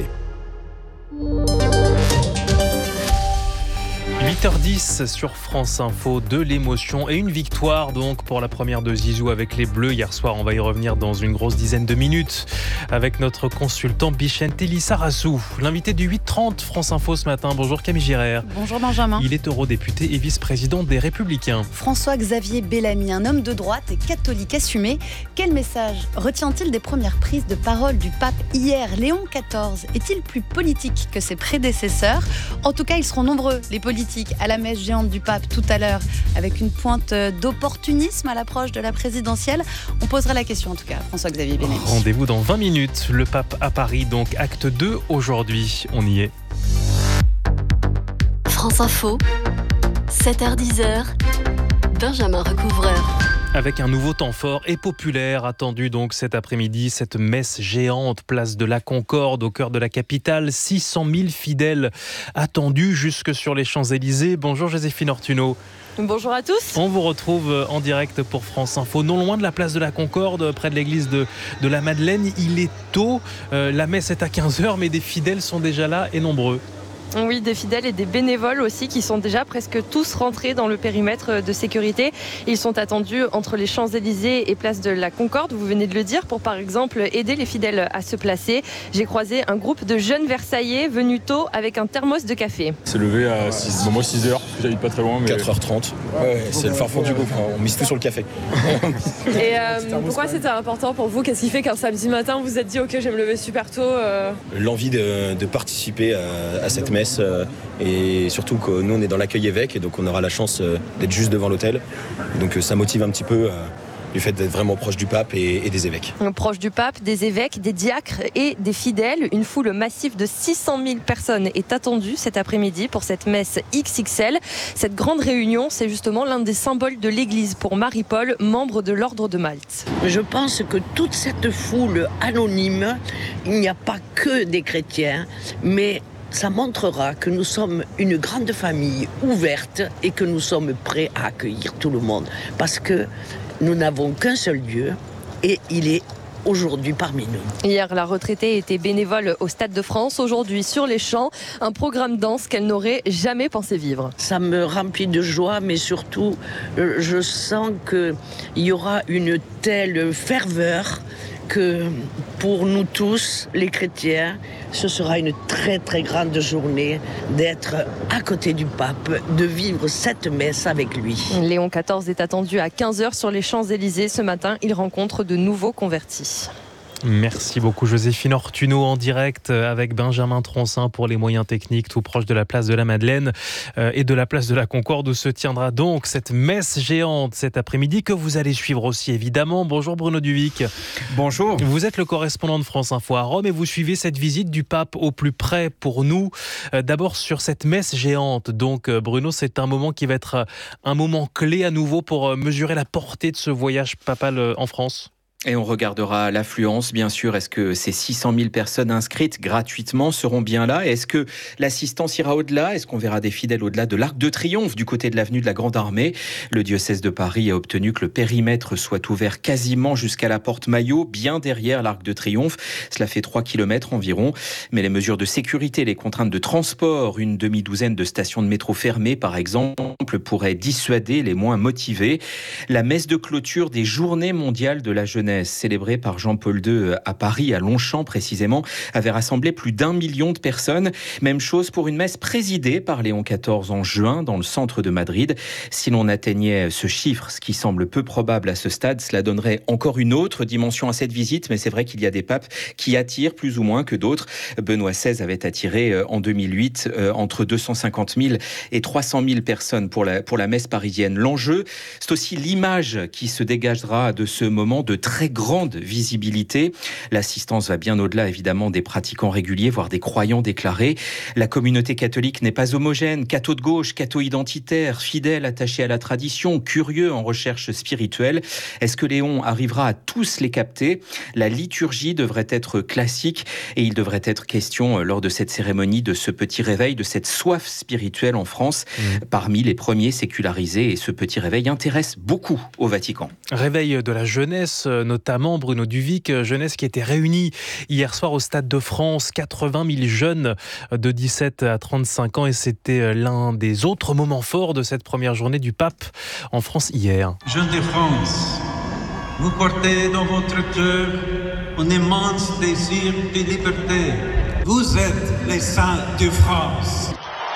8h10 sur France Info, de l'émotion et une victoire donc pour la première de Zizou avec les Bleus hier soir. On va y revenir dans une grosse dizaine de minutes avec notre consultant Bichente Lizarazu. L'invité du 8h30 France Info ce matin. Bonjour Camille Girard. Bonjour Benjamin. Il est eurodéputé et vice-président des Républicains. François-Xavier Bellamy, un homme de droite et catholique assumé. Quel message retient-il des premières prises de parole du pape hier? Léon XIV est-il plus politique que ses prédécesseurs? En tout cas, ils seront nombreux, les politiques, à la messe géante du pape tout à l'heure, avec une pointe d'opportunisme à l'approche de la présidentielle. On posera la question en tout cas à François-Xavier Bellamy. Rendez-vous dans 20 minutes, le pape à Paris, donc acte 2 aujourd'hui. On y est. France Info, 7h-10h, Benjamin Recouvreur. Avec un nouveau temps fort et populaire attendu donc cet après-midi, cette messe géante, place de la Concorde au cœur de la capitale, 600 000 fidèles attendus jusque sur les Champs-Élysées. Bonjour Joséphine Ortuno. Bonjour à tous. On vous retrouve en direct pour France Info, non loin de la place de la Concorde, près de l'église de la Madeleine. Il est tôt, la messe est à 15h, mais des fidèles sont déjà là et nombreux. Oui, des fidèles et des bénévoles aussi qui sont déjà presque tous rentrés dans le périmètre de sécurité. Ils sont attendus entre les Champs-Élysées et place de la Concorde, vous venez de le dire, pour par exemple aider les fidèles à se placer. J'ai croisé un groupe de jeunes Versaillais venus tôt avec un thermos de café. C'est levé à 6h, j'habite pas très loin. Mais... 4h30, c'est le farfond du groupe, on mise tout sur le café. Et pourquoi c'était important pour vous? Qu'est-ce qui fait qu'un samedi matin vous vous êtes dit ok, je vais me lever super tôt L'envie de participer à cette messe et surtout que nous on est dans l'accueil évêque et donc on aura la chance d'être juste devant l'autel. Donc ça motive un petit peu du fait d'être vraiment proche du pape et des évêques. Proche du pape, des évêques, des diacres et des fidèles. Une foule massive de 600 000 personnes est attendue cet après-midi pour cette messe XXL. Cette grande réunion, c'est justement l'un des symboles de l'Église pour Marie-Paul, membre de l'Ordre de Malte. Je pense que toute cette foule anonyme, il n'y a pas que des chrétiens, mais ça montrera que nous sommes une grande famille ouverte et que nous sommes prêts à accueillir tout le monde. Parce que nous n'avons qu'un seul Dieu et il est aujourd'hui parmi nous. Hier, la retraitée était bénévole au Stade de France. Aujourd'hui, sur les champs, un programme danse qu'elle n'aurait jamais pensé vivre. Ça me remplit de joie, mais surtout, je sens qu'il y aura une telle ferveur que pour nous tous, les chrétiens, ce sera une très très grande journée d'être à côté du pape, de vivre cette messe avec lui. Léon XIV est attendu à 15h sur les Champs-Élysées. Ce matin, il rencontre de nouveaux convertis. Merci beaucoup Joséphine Ortuno en direct avec Benjamin Troncin pour les moyens techniques tout proche de la place de la Madeleine et de la place de la Concorde où se tiendra donc cette messe géante cet après-midi que vous allez suivre aussi évidemment. Bonjour Bruno Duvic. Bonjour. Vous êtes le correspondant de France Info à Rome et vous suivez cette visite du pape au plus près pour nous. D'abord sur cette messe géante. Donc Bruno, c'est un moment qui va être un moment clé à nouveau pour mesurer la portée de ce voyage papal en France. Et on regardera l'affluence, bien sûr. Est-ce que ces 600 000 personnes inscrites gratuitement seront bien là? Est-ce que l'assistance ira au-delà? Est-ce qu'on verra des fidèles au-delà de l'Arc de Triomphe du côté de l'avenue de la Grande Armée? Le diocèse de Paris a obtenu que le périmètre soit ouvert quasiment jusqu'à la porte Maillot, bien derrière l'Arc de Triomphe. Cela fait 3 km environ. Mais les mesures de sécurité, les contraintes de transport, une demi-douzaine de stations de métro fermées, par exemple, pourraient dissuader les moins motivés. La messe de clôture des Journées mondiales de la jeunesse, célébrée par Jean-Paul II à Paris, à Longchamp précisément, avait rassemblé plus d'1 million de personnes. Même chose pour une messe présidée par Léon XIV en juin dans le centre de Madrid. Si l'on atteignait ce chiffre, ce qui semble peu probable à ce stade, cela donnerait encore une autre dimension à cette visite, mais c'est vrai qu'il y a des papes qui attirent plus ou moins que d'autres. Benoît XVI avait attiré en 2008 entre 250 000 et 300 000 personnes pour la messe parisienne. L'enjeu, c'est aussi l'image qui se dégagera de ce moment de très grande visibilité. L'assistance va bien au-delà évidemment des pratiquants réguliers, voire des croyants déclarés. La communauté catholique n'est pas homogène, catho de gauche, catho identitaire, fidèle, attaché à la tradition, curieux en recherche spirituelle. Est-ce que Léon arrivera à tous les capter? La liturgie devrait être classique et il devrait être question lors de cette cérémonie de ce petit réveil, de cette soif spirituelle en France, parmi les premiers sécularisés, et ce petit réveil intéresse beaucoup au Vatican. Réveil de la jeunesse, notamment Bruno Duvic, jeunesse qui était réunie hier soir au Stade de France, 80 000 jeunes de 17 à 35 ans et c'était l'un des autres moments forts de cette première journée du pape en France hier. Jeunes de France, vous portez dans votre cœur un immense désir de liberté. Vous êtes les saints de France.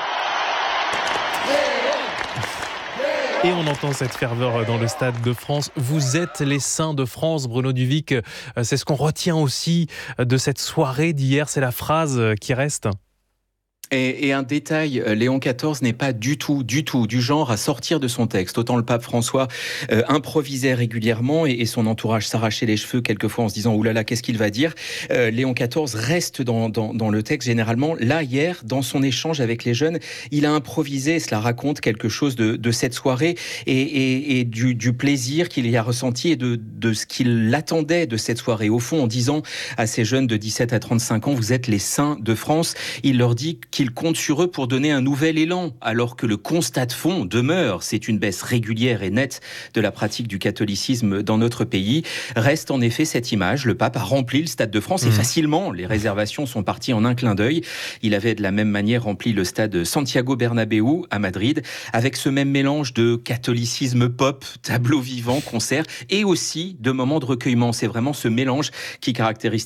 Et on entend cette ferveur dans le Stade de France. Vous êtes les saints de France, Bruno Duvic. C'est ce qu'on retient aussi de cette soirée d'hier. C'est la phrase qui reste. Et un détail, Léon XIV n'est pas du tout du genre à sortir de son texte. Autant le pape François improvisait régulièrement et son entourage s'arrachait les cheveux quelquefois en se disant « Oulala, qu'est-ce qu'il va dire ?» Léon XIV reste dans le texte généralement. Là, hier, dans son échange avec les jeunes, il a improvisé. Cela raconte quelque chose de cette soirée et du plaisir qu'il y a ressenti et de ce qu'il attendait de cette soirée. Au fond, en disant à ces jeunes de 17 à 35 ans « Vous êtes les saints de France », il leur dit qu'il qu'il compte sur eux pour donner un nouvel élan, alors que le constat de fond demeure, c'est une baisse régulière et nette de la pratique du catholicisme dans notre pays. Reste en effet cette image, le pape a rempli le Stade de France et facilement, les réservations sont parties en un clin d'œil. Il avait de la même manière rempli le stade Santiago Bernabéu à Madrid, avec ce même mélange de catholicisme pop, tableau vivant, concert et aussi de moments de recueillement. C'est vraiment ce mélange qui caractérise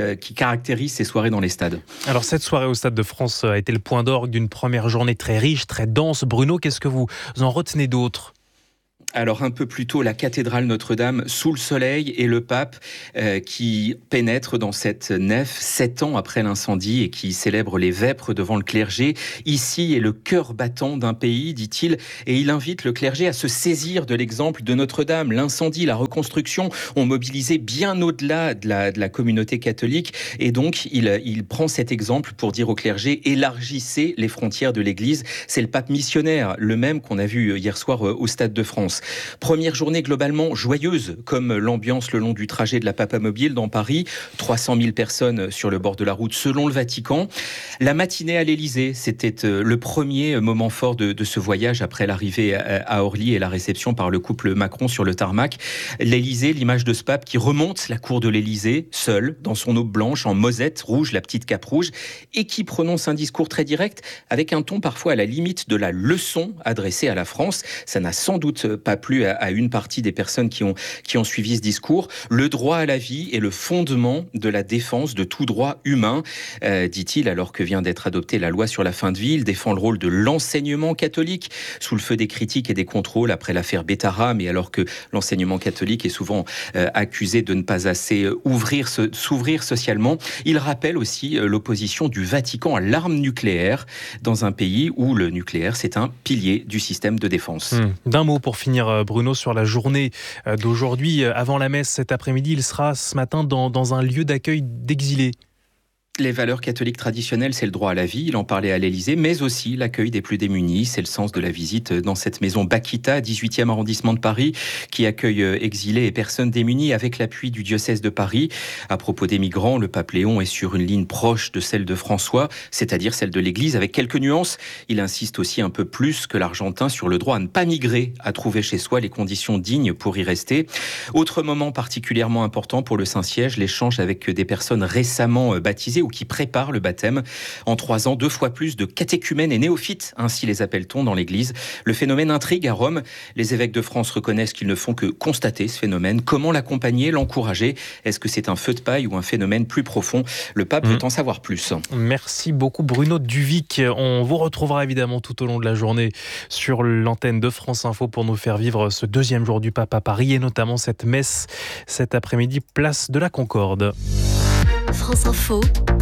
ces soirées dans les stades. Alors cette soirée au Stade de France a été le point d'orgue d'une première journée très riche, très dense. Bruno, qu'est-ce que vous en retenez d'autres ? Alors un peu plus tôt, la cathédrale Notre-Dame sous le soleil et le pape qui pénètre dans cette nef 7 ans après l'incendie et qui célèbre les vêpres devant le clergé. Ici est le cœur battant d'un pays, dit-il, et il invite le clergé à se saisir de l'exemple de Notre-Dame. L'incendie, la reconstruction ont mobilisé bien au-delà de la communauté catholique et donc il prend cet exemple pour dire au clergé, élargissez les frontières de l'Église. C'est le pape missionnaire, le même qu'on a vu hier soir au Stade de France. Première journée globalement joyeuse, comme l'ambiance le long du trajet de la Papamobile dans Paris. 300 000 personnes sur le bord de la route selon le Vatican. La matinée à l'Élysée, c'était le premier moment fort de ce voyage après l'arrivée à Orly et la réception par le couple Macron sur le tarmac. L'Élysée, l'image de ce pape qui remonte la cour de l'Élysée, seul, dans son aube blanche, en mosette rouge, la petite cape rouge, et qui prononce un discours très direct, avec un ton parfois à la limite de la leçon adressée à la France. Ça n'a sans doute pas plu à une partie des personnes qui ont suivi ce discours. Le droit à la vie est le fondement de la défense de tout droit humain, dit-il, alors que vient d'être adoptée la loi sur la fin de vie. Il défend le rôle de l'enseignement catholique sous le feu des critiques et des contrôles après l'affaire Bétara, mais alors que l'enseignement catholique est souvent accusé de ne pas assez s'ouvrir socialement. Il rappelle aussi l'opposition du Vatican à l'arme nucléaire dans un pays où le nucléaire, c'est un pilier du système de défense. D'un mot pour finir, Bruno, sur la journée d'aujourd'hui. Avant la messe cet après-midi, il sera ce matin dans un lieu d'accueil d'exilés. Les valeurs catholiques traditionnelles, c'est le droit à la vie, il en parlait à l'Élysée, mais aussi l'accueil des plus démunis. C'est le sens de la visite dans cette maison Bakita, 18e arrondissement de Paris, qui accueille exilés et personnes démunies avec l'appui du diocèse de Paris. À propos des migrants, le pape Léon est sur une ligne proche de celle de François, c'est-à-dire celle de l'Église, avec quelques nuances. Il insiste aussi un peu plus que l'Argentin sur le droit à ne pas migrer, à trouver chez soi les conditions dignes pour y rester. Autre moment particulièrement important pour le Saint-Siège, l'échange avec des personnes récemment baptisées ou qui préparent le baptême. En 3 ans, 2 fois plus de catéchumènes et néophytes, ainsi les appelle-t-on dans l'Église. Le phénomène intrigue à Rome. Les évêques de France reconnaissent qu'ils ne font que constater ce phénomène. Comment l'accompagner, l'encourager ? Est-ce que c'est un feu de paille ou un phénomène plus profond ? Le pape veut en savoir plus. Merci beaucoup Bruno Duvic. On vous retrouvera évidemment tout au long de la journée sur l'antenne de France Info pour nous faire vivre ce 2e jour du pape à Paris et notamment cette messe cet après-midi, place de la Concorde. France Info,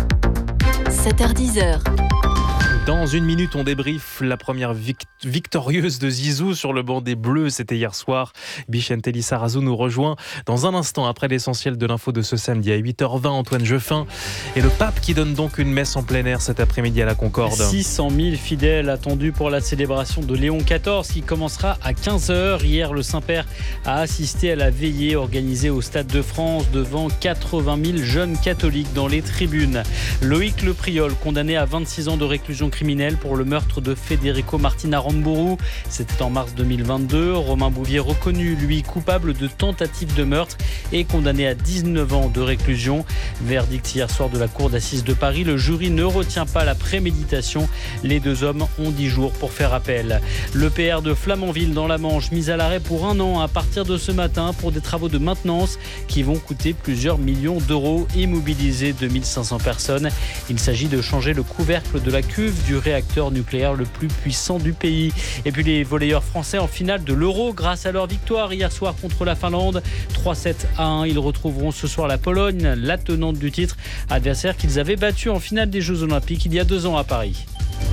7h-10h. Dans une minute, on débriefe la première victorieuse de Zizou sur le banc des Bleus. C'était hier soir. Bichente Lizarazu nous rejoint dans un instant après l'essentiel de l'info de ce samedi à 8h20. Antoine Jeffin et le pape qui donne donc une messe en plein air cet après-midi à la Concorde. 600 000 fidèles attendus pour la célébration de Léon XIV qui commencera à 15h. Hier, le Saint-Père a assisté à la veillée organisée au Stade de France devant 80 000 jeunes catholiques dans les tribunes. Loïc Le Priol, condamné à 26 ans de réclusion criminel pour le meurtre de Federico Martin Aramburu. C'était en mars 2022. Romain Bouvier, reconnu, lui, coupable de tentative de meurtre et condamné à 19 ans de réclusion. Verdict hier soir de la cour d'assises de Paris. Le jury ne retient pas la préméditation. Les 2 hommes ont 10 jours pour faire appel. Le PR de Flamanville dans la Manche, mis à l'arrêt pour 1 an à partir de ce matin pour des travaux de maintenance qui vont coûter plusieurs millions d'euros et mobiliser 2500 personnes. Il s'agit de changer le couvercle de la cuve du réacteur nucléaire le plus puissant du pays. Et puis les volleyeurs français en finale de l'Euro grâce à leur victoire hier soir contre la Finlande. 3-7-1. Ils retrouveront ce soir la Pologne, la tenante du titre, adversaire qu'ils avaient battu en finale des Jeux Olympiques il y a 2 ans à Paris.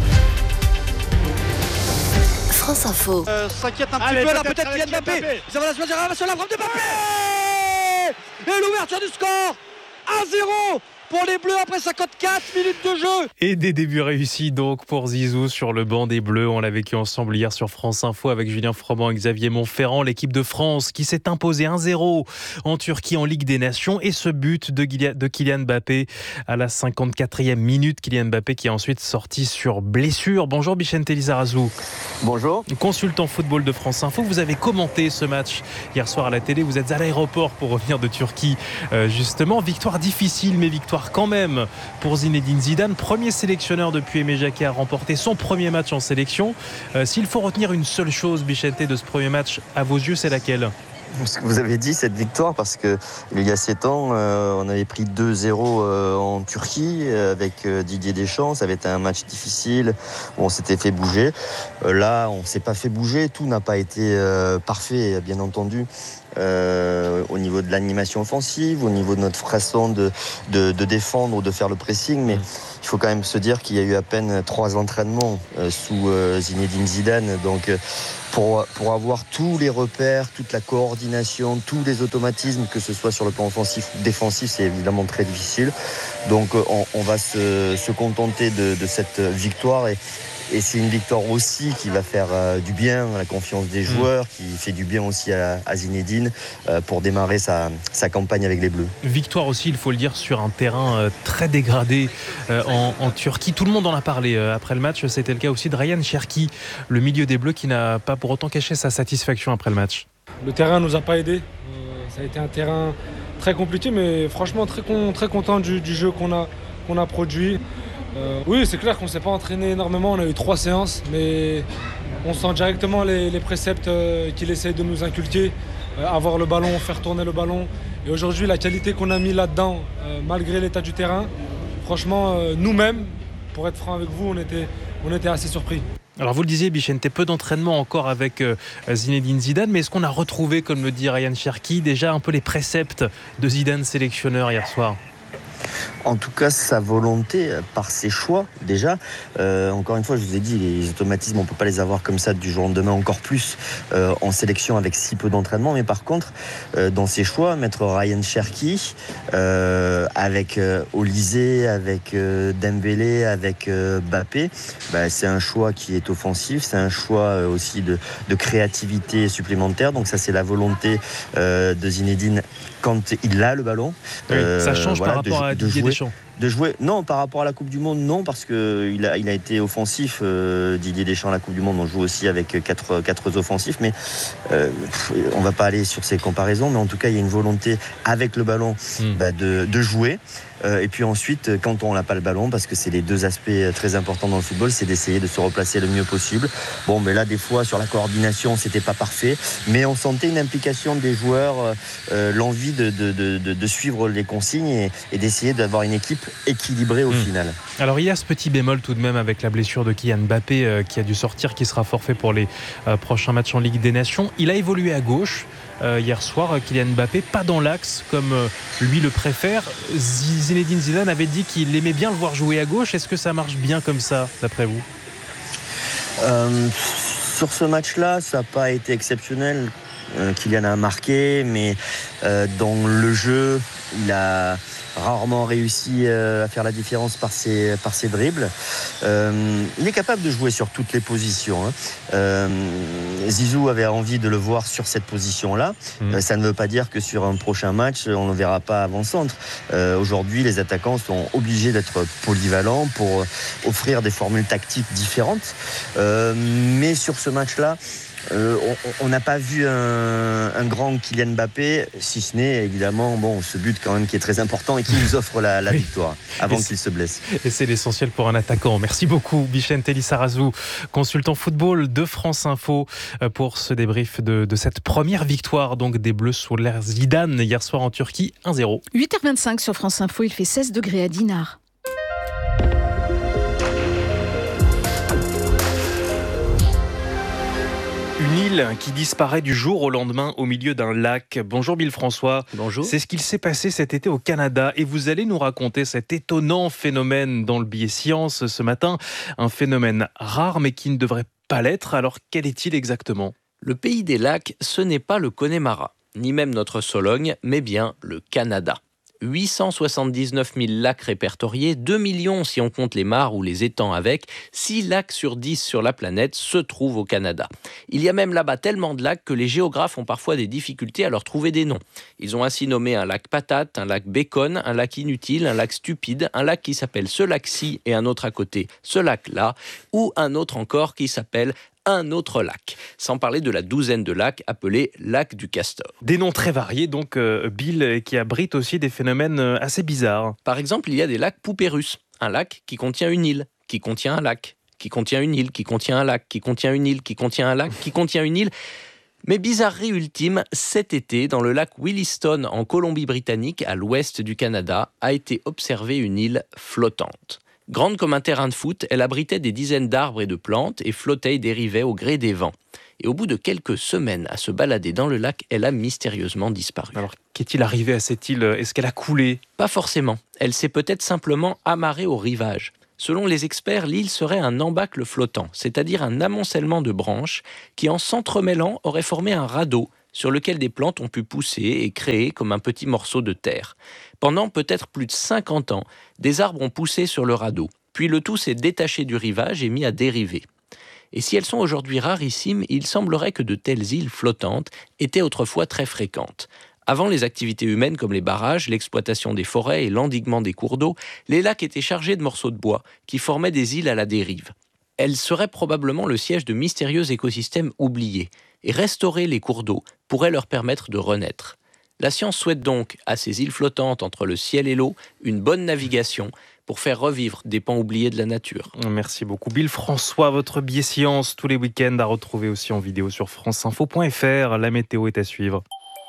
France Info. S'inquiète un petit peu là, peut-être Kylian Mbappé. Ça va sur la frappe de Mbappé. Et l'ouverture du score 1-0 pour les Bleus après 54 minutes de jeu. Et des débuts réussis donc pour Zizou sur le banc des Bleus. On l'a vécu ensemble hier sur France Info avec Julien Froment et Xavier Montferrand. L'équipe de France qui s'est imposée 1-0 en Turquie en Ligue des Nations. Et ce but de Kylian Mbappé à la 54e minute. Kylian Mbappé qui est ensuite sorti sur blessure. Bonjour Bichente Lizarazu. Bonjour. Consultant football de France Info. Vous avez commenté ce match hier soir à la télé. Vous êtes à l'aéroport pour revenir de Turquie justement. Victoire difficile mais victoire quand même pour Zinedine Zidane. Premier sélectionneur depuis Aimé Jacquet à remporter son premier match en sélection. S'il faut retenir une seule chose, Bichente, de ce premier match, à vos yeux, c'est laquelle ? Ce que vous avez dit, cette victoire, parce qu'il y a 7 ans, on avait pris 2-0 en Turquie avec Didier Deschamps. Ça avait été un match difficile où on s'était fait bouger. Là, on ne s'est pas fait bouger. Tout n'a pas été parfait, bien entendu. Au niveau de l'animation offensive, au niveau de notre façon de défendre ou de faire le pressing, mais il faut quand même se dire qu'il y a eu à peine 3 entraînements sous Zinedine Zidane, donc pour avoir tous les repères, toute la coordination, tous les automatismes, que ce soit sur le plan offensif ou défensif, c'est évidemment très difficile. Donc on va se contenter de cette victoire et c'est une victoire aussi qui va faire du bien à la confiance des joueurs, qui fait du bien aussi à Zinedine pour démarrer sa campagne avec les Bleus. Victoire aussi, il faut le dire, sur un terrain très dégradé en Turquie. Tout le monde en a parlé après le match. C'était le cas aussi de Ryan Cherki, le milieu des Bleus, qui n'a pas pour autant caché sa satisfaction après le match. Le terrain ne nous a pas aidés. Ça a été un terrain très compliqué, mais franchement très content du jeu qu'on a produit. Oui, c'est clair qu'on ne s'est pas entraîné énormément, on a eu 3 séances, mais on sent directement les préceptes qu'il essaye de nous inculquer, avoir le ballon, faire tourner le ballon. Et aujourd'hui, la qualité qu'on a mis là-dedans, malgré l'état du terrain, franchement, nous-mêmes, pour être franc avec vous, on était assez surpris. Alors vous le disiez, Bichente, peu d'entraînement encore avec Zinedine Zidane, mais est-ce qu'on a retrouvé, comme le dit Ryan Cherki, déjà un peu les préceptes de Zidane sélectionneur hier soir ? En tout cas, sa volonté par ses choix, déjà. Encore une fois, je vous ai dit, les automatismes, on ne peut pas les avoir comme ça du jour au lendemain, encore plus en sélection avec si peu d'entraînement. Mais par contre, dans ses choix, mettre Ryan Cherki avec Olysée, avec Dembélé, avec Mbappé, c'est un choix qui est offensif, c'est un choix aussi de créativité supplémentaire. Donc ça, c'est la volonté de Zinedine quand il a le ballon. Oui, ça change par rapport à Didier Deschamps. De jouer, non, par rapport à la Coupe du Monde, non, parce qu'il a été offensif, Didier Deschamps à la Coupe du Monde, on joue aussi avec 4 offensifs, mais on ne va pas aller sur ces comparaisons, mais en tout cas, il y a une volonté avec le ballon de jouer. Et puis ensuite, quand on n'a pas le ballon, parce que c'est les 2 aspects très importants dans le football, c'est d'essayer de se replacer le mieux possible. Bon, mais là, des fois, sur la coordination, c'était pas parfait, mais on sentait une implication des joueurs, l'envie de suivre les consignes et d'essayer d'avoir une équipe équilibrée au final. Alors il y a ce petit bémol tout de même avec la blessure de Kylian Mbappé qui a dû sortir, qui sera forfait pour les prochains matchs en Ligue des Nations. Il a évolué à gauche hier soir, Kylian Mbappé, pas dans l'axe comme lui le préfère. Zinedine Zidane avait dit qu'il aimait bien le voir jouer à gauche. Est-ce que ça marche bien comme ça, d'après vous ? Sur ce match-là, ça n'a pas été exceptionnel. Kylian a marqué, mais dans le jeu, il a rarement réussi à faire la différence par ses dribbles. Il est capable de jouer sur toutes les positions. Zizou avait envie de le voir sur cette position-là. Ça ne veut pas dire que sur un prochain match, on ne le verra pas avant-centre. Aujourd'hui, les attaquants sont obligés d'être polyvalents pour offrir des formules tactiques différentes. Mais sur ce match-là, on n'a pas vu un grand Kylian Mbappé, si ce n'est évidemment ce but quand même qui est très important et qui nous offre la victoire avant qu'il se blesse. Et c'est l'essentiel pour un attaquant. Merci beaucoup Bichente Lizarazu, consultant football de France Info, pour ce débrief de cette première victoire donc des Bleus sous l'ère Zidane hier soir en Turquie, 1-0. 8h25 sur France Info, il fait 16 degrés à Dinard. Une île qui disparaît du jour au lendemain au milieu d'un lac. Bonjour Bill François. Bonjour. C'est ce qu'il s'est passé cet été au Canada et vous allez nous raconter cet étonnant phénomène dans le billet science ce matin. Un phénomène rare mais qui ne devrait pas l'être. Alors quel est-il exactement ? Le pays des lacs, ce n'est pas le Connemara, ni même notre Sologne, mais bien le Canada. 879 000 lacs répertoriés, 2 millions si on compte les mares ou les étangs avec, 6 lacs sur 10 sur la planète se trouvent au Canada. Il y a même là-bas tellement de lacs que les géographes ont parfois des difficultés à leur trouver des noms. Ils ont ainsi nommé un lac patate, un lac bacon, un lac inutile, un lac stupide, un lac qui s'appelle ce lac-ci et un autre à côté, ce lac-là, ou un autre encore qui s'appelle un autre lac, sans parler de la douzaine de lacs appelés lacs du Castor. Des noms très variés, donc, Bill, qui abritent aussi des phénomènes assez bizarres. Par exemple, il y a des lacs poupées russes, un lac qui contient une île, qui contient un lac, qui contient une île, qui contient un lac, qui contient une île, qui contient un lac, qui contient une île. Mais bizarrerie ultime, cet été, dans le lac Williston, en Colombie-Britannique, à l'ouest du Canada, a été observée une île flottante. Grande comme un terrain de foot, elle abritait des dizaines d'arbres et de plantes et flottait et dérivait au gré des vents. Et au bout de quelques semaines à se balader dans le lac, elle a mystérieusement disparu. Alors, qu'est-il arrivé à cette île ? Est-ce qu'elle a coulé ? Pas forcément. Elle s'est peut-être simplement amarrée au rivage. Selon les experts, l'île serait un embâcle flottant, c'est-à-dire un amoncellement de branches qui, en s'entremêlant, aurait formé un radeau sur lequel des plantes ont pu pousser et créer comme un petit morceau de terre. Pendant peut-être plus de 50 ans, des arbres ont poussé sur le radeau, puis le tout s'est détaché du rivage et mis à dériver. Et si elles sont aujourd'hui rarissimes, il semblerait que de telles îles flottantes étaient autrefois très fréquentes. Avant les activités humaines comme les barrages, l'exploitation des forêts et l'endiguement des cours d'eau, les lacs étaient chargés de morceaux de bois qui formaient des îles à la dérive. Elles seraient probablement le siège de mystérieux écosystèmes oubliés, et restaurer les cours d'eau pourrait leur permettre de renaître. La science souhaite donc à ces îles flottantes entre le ciel et l'eau une bonne navigation pour faire revivre des pans oubliés de la nature. Merci beaucoup Bill François, votre billet science tous les week-ends à retrouver aussi en vidéo sur franceinfo.fr. La météo est à suivre.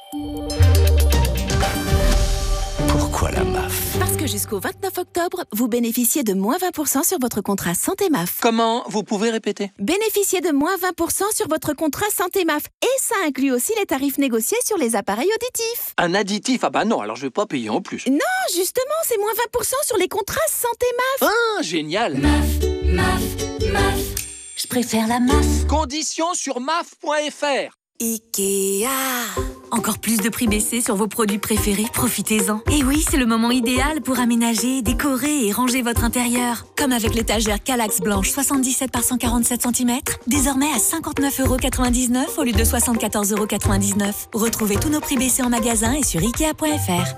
Pourquoi la MAF ? Parce que jusqu'au 29 octobre, vous bénéficiez de moins 20% sur votre contrat santé MAF. Comment ? Vous pouvez répéter ? Bénéficiez de moins 20% sur votre contrat santé MAF. Et ça inclut aussi les tarifs négociés sur les appareils auditifs. Un additif ? Ah bah non, alors je vais pas payer en plus. Non, justement, c'est moins 20% sur les contrats santé MAF. Ah, génial ! MAF. Je préfère la MAF. Conditions sur maf.fr. Ikea. Encore plus de prix baissés sur vos produits préférés, profitez-en. Et oui, c'est le moment idéal pour aménager, décorer et ranger votre intérieur. Comme avec l'étagère Kallax blanche 77 par 147 cm, désormais à 59,99 € au lieu de 74,99 €. Retrouvez tous nos prix baissés en magasin et sur Ikea.fr.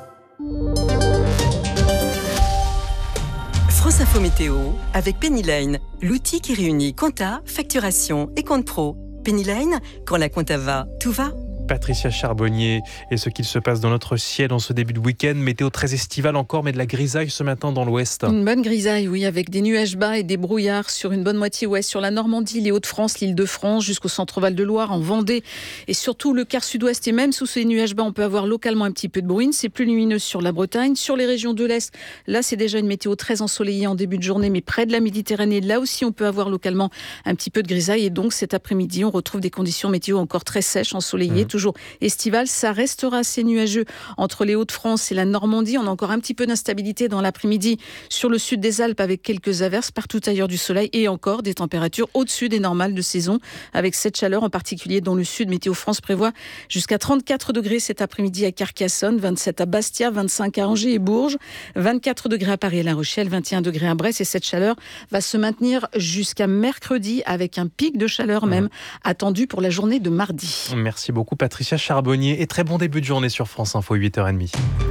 France Info Météo avec Pennyline, l'outil qui réunit compta, facturation et compte pro. Pennyline, quand la compta va, tout va. Patricia Charbonnier et ce qu'il se passe dans notre ciel en ce début de week-end. Météo très estivale encore, mais de la grisaille ce matin dans l'ouest. Une bonne grisaille, oui, avec des nuages bas et des brouillards sur une bonne moitié ouest, sur la Normandie, les Hauts-de-France, l'Île-de-France, jusqu'au centre Val-de-Loire, en Vendée et surtout le quart sud-ouest. Et même sous ces nuages bas, on peut avoir localement un petit peu de bruine. C'est plus lumineux sur la Bretagne. Sur les régions de l'Est, là, c'est déjà une météo très ensoleillée en début de journée, mais près de la Méditerranée, là aussi, on peut avoir localement un petit peu de grisaille. Et donc, cet après-midi, on retrouve des conditions météo encore très sèches, ensoleillées, toujours estivales. Ça restera assez nuageux entre les Hauts-de-France et la Normandie. On a encore un petit peu d'instabilité dans l'après-midi sur le sud des Alpes avec quelques averses, partout ailleurs du soleil et encore des températures au-dessus des normales de saison avec cette chaleur en particulier dans le sud. Météo France prévoit jusqu'à 34 degrés cet après-midi à Carcassonne, 27 à Bastia, 25 à Angers et Bourges, 24 degrés à Paris et La Rochelle, 21 degrés à Brest et cette chaleur va se maintenir jusqu'à mercredi avec un pic de chaleur même attendu pour la journée de mardi. Merci beaucoup Patricia Charbonnier et très bon début de journée sur France Info, 8h30.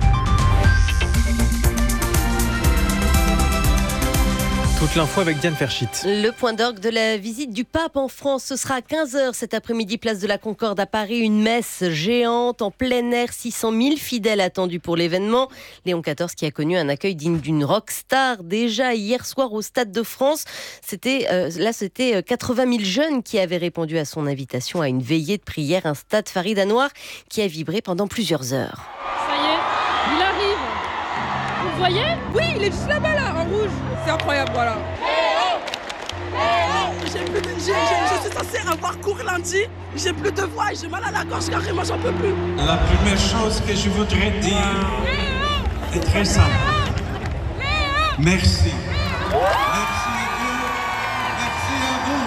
Toute l'info avec Diane Ferchit. Le point d'orgue de la visite du pape en France, ce sera à 15h cet après-midi, place de la Concorde à Paris. Une messe géante en plein air, 600 000 fidèles attendus pour l'événement. Léon XIV qui a connu un accueil digne d'une rockstar déjà hier soir au Stade de France. C'était 80 000 jeunes qui avaient répondu à son invitation à une veillée de prière, un stade Farid Anwar qui a vibré pendant plusieurs heures. Ça y est, il arrive. Vous le voyez ? Oui, il est juste là-bas, là, en rouge. C'est incroyable, voilà. Je suis censée avoir cours lundi. J'ai plus de voix et j'ai mal à la gorge carrément, j'en peux plus. La première chose que je voudrais dire est très simple. Merci. Merci à Dieu. Merci à vous.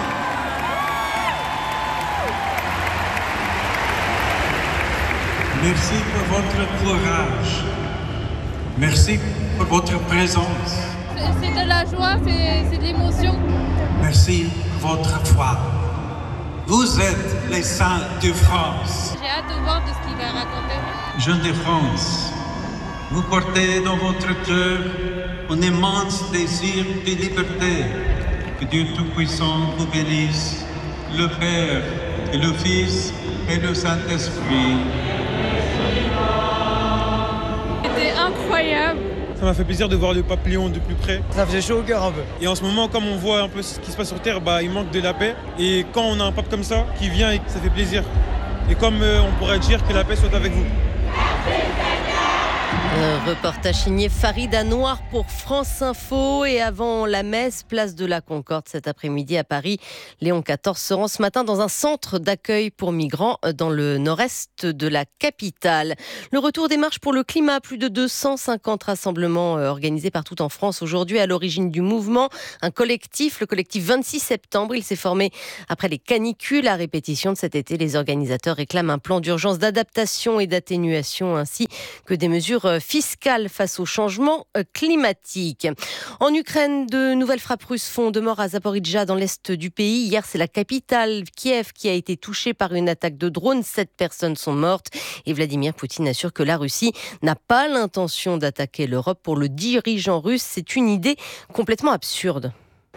Merci pour votre courage. Merci pour votre présence. C'est de la joie, c'est de l'émotion. Merci pour votre foi. Vous êtes les saints de France. J'ai hâte de voir de ce qu'il va raconter. Jeunes de France, vous portez dans votre cœur un immense désir de liberté. Que Dieu Tout-Puissant vous bénisse, le Père et le Fils et le Saint-Esprit. C'était incroyable. Ça m'a fait plaisir de voir le pape Léon de plus près. Ça faisait chaud au cœur un peu. Et en ce moment, comme on voit un peu ce qui se passe sur Terre, il manque de la paix. Et quand on a un pape comme ça qui vient, et ça fait plaisir. Et comme on pourrait dire que la paix soit avec vous. Reportage signé Farida Noir pour France Info. Et avant la messe, place de la Concorde cet après-midi à Paris, Léon XIV se rend ce matin dans un centre d'accueil pour migrants dans le nord-est de la capitale. Le retour des marches pour le climat, plus de 250 rassemblements organisés partout en France aujourd'hui. À l'origine du mouvement, un collectif, le collectif 26 septembre. Il s'est formé après les canicules à répétition de cet été. Les organisateurs réclament un plan d'urgence d'adaptation et d'atténuation ainsi que des mesures fiscales face au changement climatique. En Ukraine, de nouvelles frappes russes font 2 morts à Zaporijjia dans l'est du pays. Hier, c'est la capitale, Kiev, qui a été touchée par une attaque de drone. 7 personnes sont mortes et Vladimir Poutine assure que la Russie n'a pas l'intention d'attaquer l'Europe. Pour le dirigeant russe, c'est une idée complètement absurde.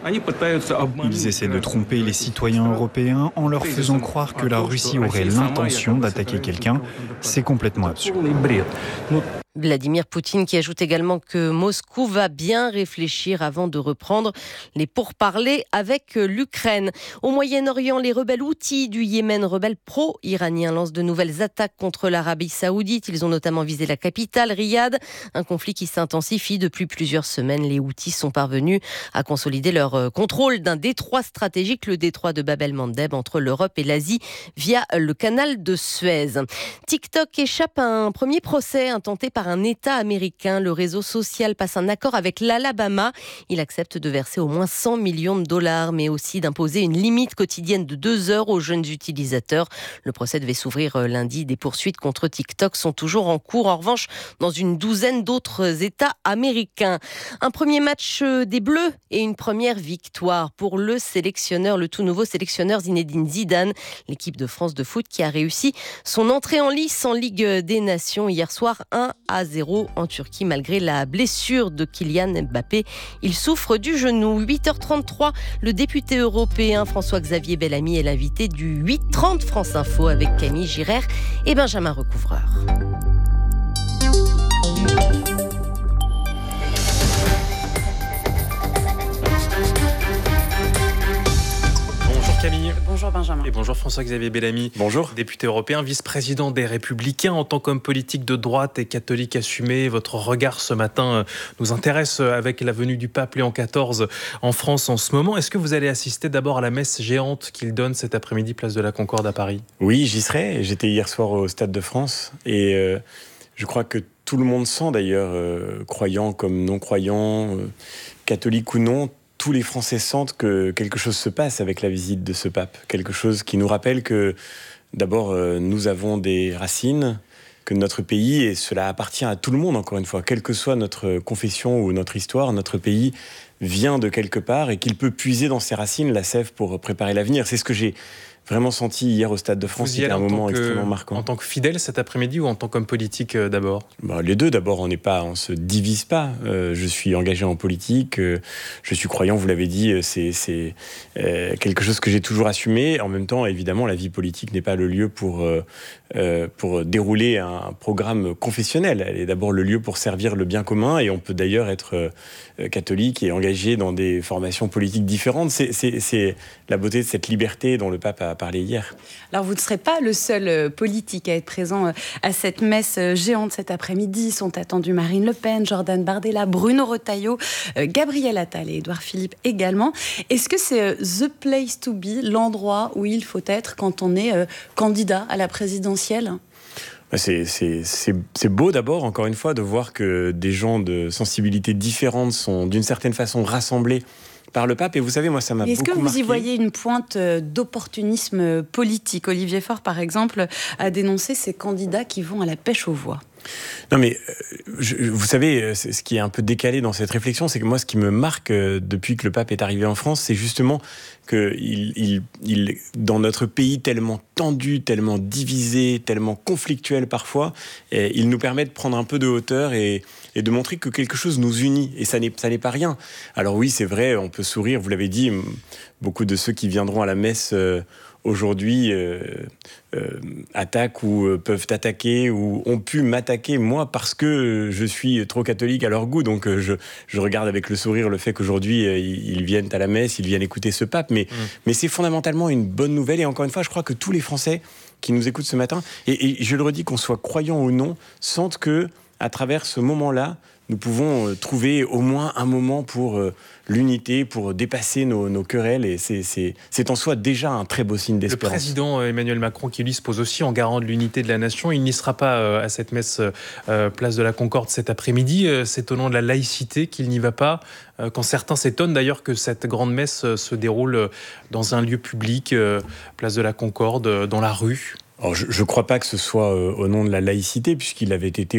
Ils essaient de tromper les citoyens européens en leur faisant croire que la Russie aurait l'intention d'attaquer quelqu'un. C'est complètement absurde. Vladimir Poutine qui ajoute également que Moscou va bien réfléchir avant de reprendre les pourparlers avec l'Ukraine. Au Moyen-Orient, les rebelles houthis du Yémen, rebelles pro-iraniens, lancent de nouvelles attaques contre l'Arabie Saoudite. Ils ont notamment visé la capitale, Riyad. Un conflit qui s'intensifie depuis plusieurs semaines. Les houthis sont parvenus à consolider leur contrôle d'un détroit stratégique, le détroit de Bab el-Mandeb, entre l'Europe et l'Asie via le canal de Suez. TikTok échappe à un premier procès intenté par un État américain. Le réseau social passe un accord avec l'Alabama. Il accepte de verser au moins 100 millions de dollars, mais aussi d'imposer une limite quotidienne de 2 heures aux jeunes utilisateurs. Le procès devait s'ouvrir lundi. Des poursuites contre TikTok sont toujours en cours. En revanche, dans une douzaine d'autres États américains. Un premier match des Bleus et une première victoire pour le sélectionneur, le tout nouveau sélectionneur Zinedine Zidane. L'équipe de France de foot qui a réussi son entrée en lice en Ligue des Nations hier soir 1-0 en Turquie malgré la blessure de Kylian Mbappé. Il souffre du genou. 8h33, le député européen François-Xavier Bellamy est l'invité du 8h30 France Info avec Camille Girard et Benjamin Recouvreur. Camille. Bonjour Benjamin. Et bonjour François-Xavier Bellamy. Bonjour. Député européen, vice-président des Républicains. En tant qu'homme politique de droite et catholique assumé, votre regard ce matin nous intéresse avec la venue du pape Léon XIV en France en ce moment. Est-ce que vous allez assister d'abord à la messe géante qu'il donne cet après-midi, place de la Concorde à Paris ? Oui, j'y serai. J'étais hier soir au Stade de France et je crois que tout le monde sent d'ailleurs, croyants comme non-croyants, catholiques ou non, tous les Français sentent que quelque chose se passe avec la visite de ce pape. Quelque chose qui nous rappelle que, d'abord, nous avons des racines, que notre pays, et cela appartient à tout le monde, encore une fois, quelle que soit notre confession ou notre histoire, notre pays vient de quelque part et qu'il peut puiser dans ses racines la sève pour préparer l'avenir. C'est ce que j'ai vraiment senti hier au Stade de France. C'était un moment extrêmement marquant. En tant que fidèle cet après-midi ou en tant qu'homme politique d'abord ? Les deux. D'abord, on se divise pas. Je suis engagé en politique, je suis croyant, vous l'avez dit, c'est quelque chose que j'ai toujours assumé. En même temps, évidemment, la vie politique n'est pas le lieu pour dérouler un programme confessionnel. Elle est d'abord le lieu pour servir le bien commun et on peut d'ailleurs être catholique et engagé dans des formations politiques différentes. C'est la beauté de cette liberté dont le pape a parlé hier. Alors vous ne serez pas le seul politique à être présent à cette messe géante cet après-midi. Sont attendus Marine Le Pen, Jordan Bardella, Bruno Retailleau, Gabriel Attal et Édouard Philippe également. Est-ce que c'est the place to be, l'endroit où il faut être quand on est candidat à la présidentielle ? C'est beau d'abord, encore une fois, de voir que des gens de sensibilités différentes sont d'une certaine façon rassemblés par le pape. Et vous savez, moi, ça m'a beaucoup marqué. Est-ce que vous y voyez une pointe d'opportunisme politique ? Olivier Faure, par exemple, a dénoncé ces candidats qui vont à la pêche aux voix. Non mais, vous savez, ce qui est un peu décalé dans cette réflexion, c'est que moi, ce qui me marque depuis que le pape est arrivé en France, c'est justement que dans notre pays tellement tendu, tellement divisé, tellement conflictuel parfois, il nous permet de prendre un peu de hauteur et de montrer que quelque chose nous unit. Et ça n'est pas rien. Alors oui, c'est vrai, on peut sourire, vous l'avez dit, beaucoup de ceux qui viendront à la messe aujourd'hui attaquent ou peuvent attaquer ou ont pu m'attaquer moi parce que je suis trop catholique à leur goût, donc je regarde avec le sourire le fait qu'aujourd'hui ils viennent à la messe, ils viennent écouter ce pape, mais c'est fondamentalement une bonne nouvelle. Et encore une fois, je crois que tous les Français qui nous écoutent ce matin, et je le redis, qu'on soit croyant ou non, sentent que à travers ce moment-là, nous pouvons trouver au moins un moment pour l'unité, pour dépasser nos querelles, et c'est en soi déjà un très beau signe d'espérance. Le président Emmanuel Macron, qui lui se pose aussi en garant de l'unité de la nation, il n'y sera pas à cette messe place de la Concorde cet après-midi. C'est au nom de la laïcité qu'il n'y va pas, quand certains s'étonnent d'ailleurs que cette grande messe se déroule dans un lieu public, place de la Concorde, dans la rue. Alors, je ne crois pas que ce soit au nom de la laïcité, puisqu'il avait été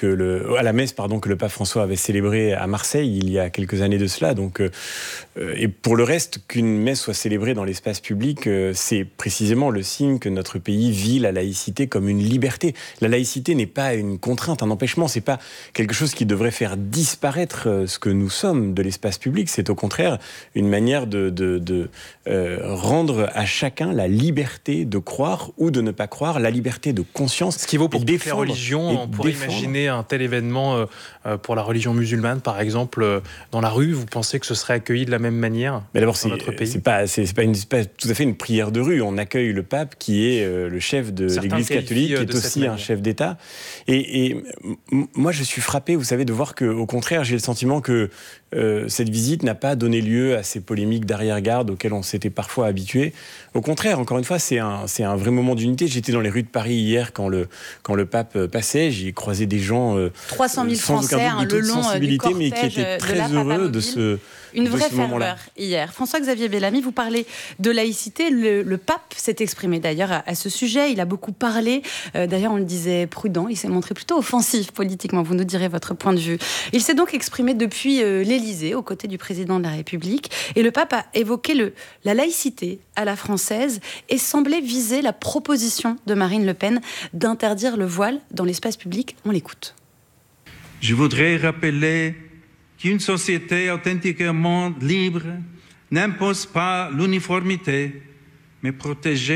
à la messe que le pape François avait célébrée à Marseille il y a quelques années de cela. Donc, et pour le reste, qu'une messe soit célébrée dans l'espace public, c'est précisément le signe que notre pays vit la laïcité comme une liberté. La laïcité n'est pas une contrainte, un empêchement. C'est pas quelque chose qui devrait faire disparaître ce que nous sommes de l'espace public. C'est au contraire une manière de rendre à chacun la liberté de croire ou de ne pas croire, la liberté de conscience. Ce qui vaut pour toutes les religions. On pourrait imaginer un tel événement pour la religion musulmane, par exemple, dans la rue. Vous pensez que ce serait accueilli de la même manière? Mais d'abord, c'est pas tout à fait une prière de rue. On accueille le pape qui est le chef de l'Église catholique, qui est aussi un chef d'État. Et moi, je suis frappé, vous savez, de voir qu'au contraire, j'ai le sentiment que cette visite n'a pas donné lieu à ces polémiques d'arrière-garde auxquelles on s'était parfois habitué. Au contraire, encore une fois, c'est un vrai moment d'unité. J'étais dans les rues de Paris hier quand le pape passait. J'ai croisé des gens 300 000 Français le long du cortège, mais qui étaient très heureux de ce Une vraie ferveur hier. François-Xavier Bellamy, vous parlez de laïcité. Le pape s'est exprimé d'ailleurs à ce sujet. Il a beaucoup parlé. D'ailleurs, on le disait prudent. Il s'est montré plutôt offensif politiquement. Vous nous direz votre point de vue. Il s'est donc exprimé depuis l'Élysée, aux côtés du président de la République. Et le pape a évoqué la laïcité à la française et semblait viser la proposition de Marine Le Pen d'interdire le voile dans l'espace public. On l'écoute. Je voudrais rappeler qu'une société authentiquement libre n'impose pas l'uniformité, mais protège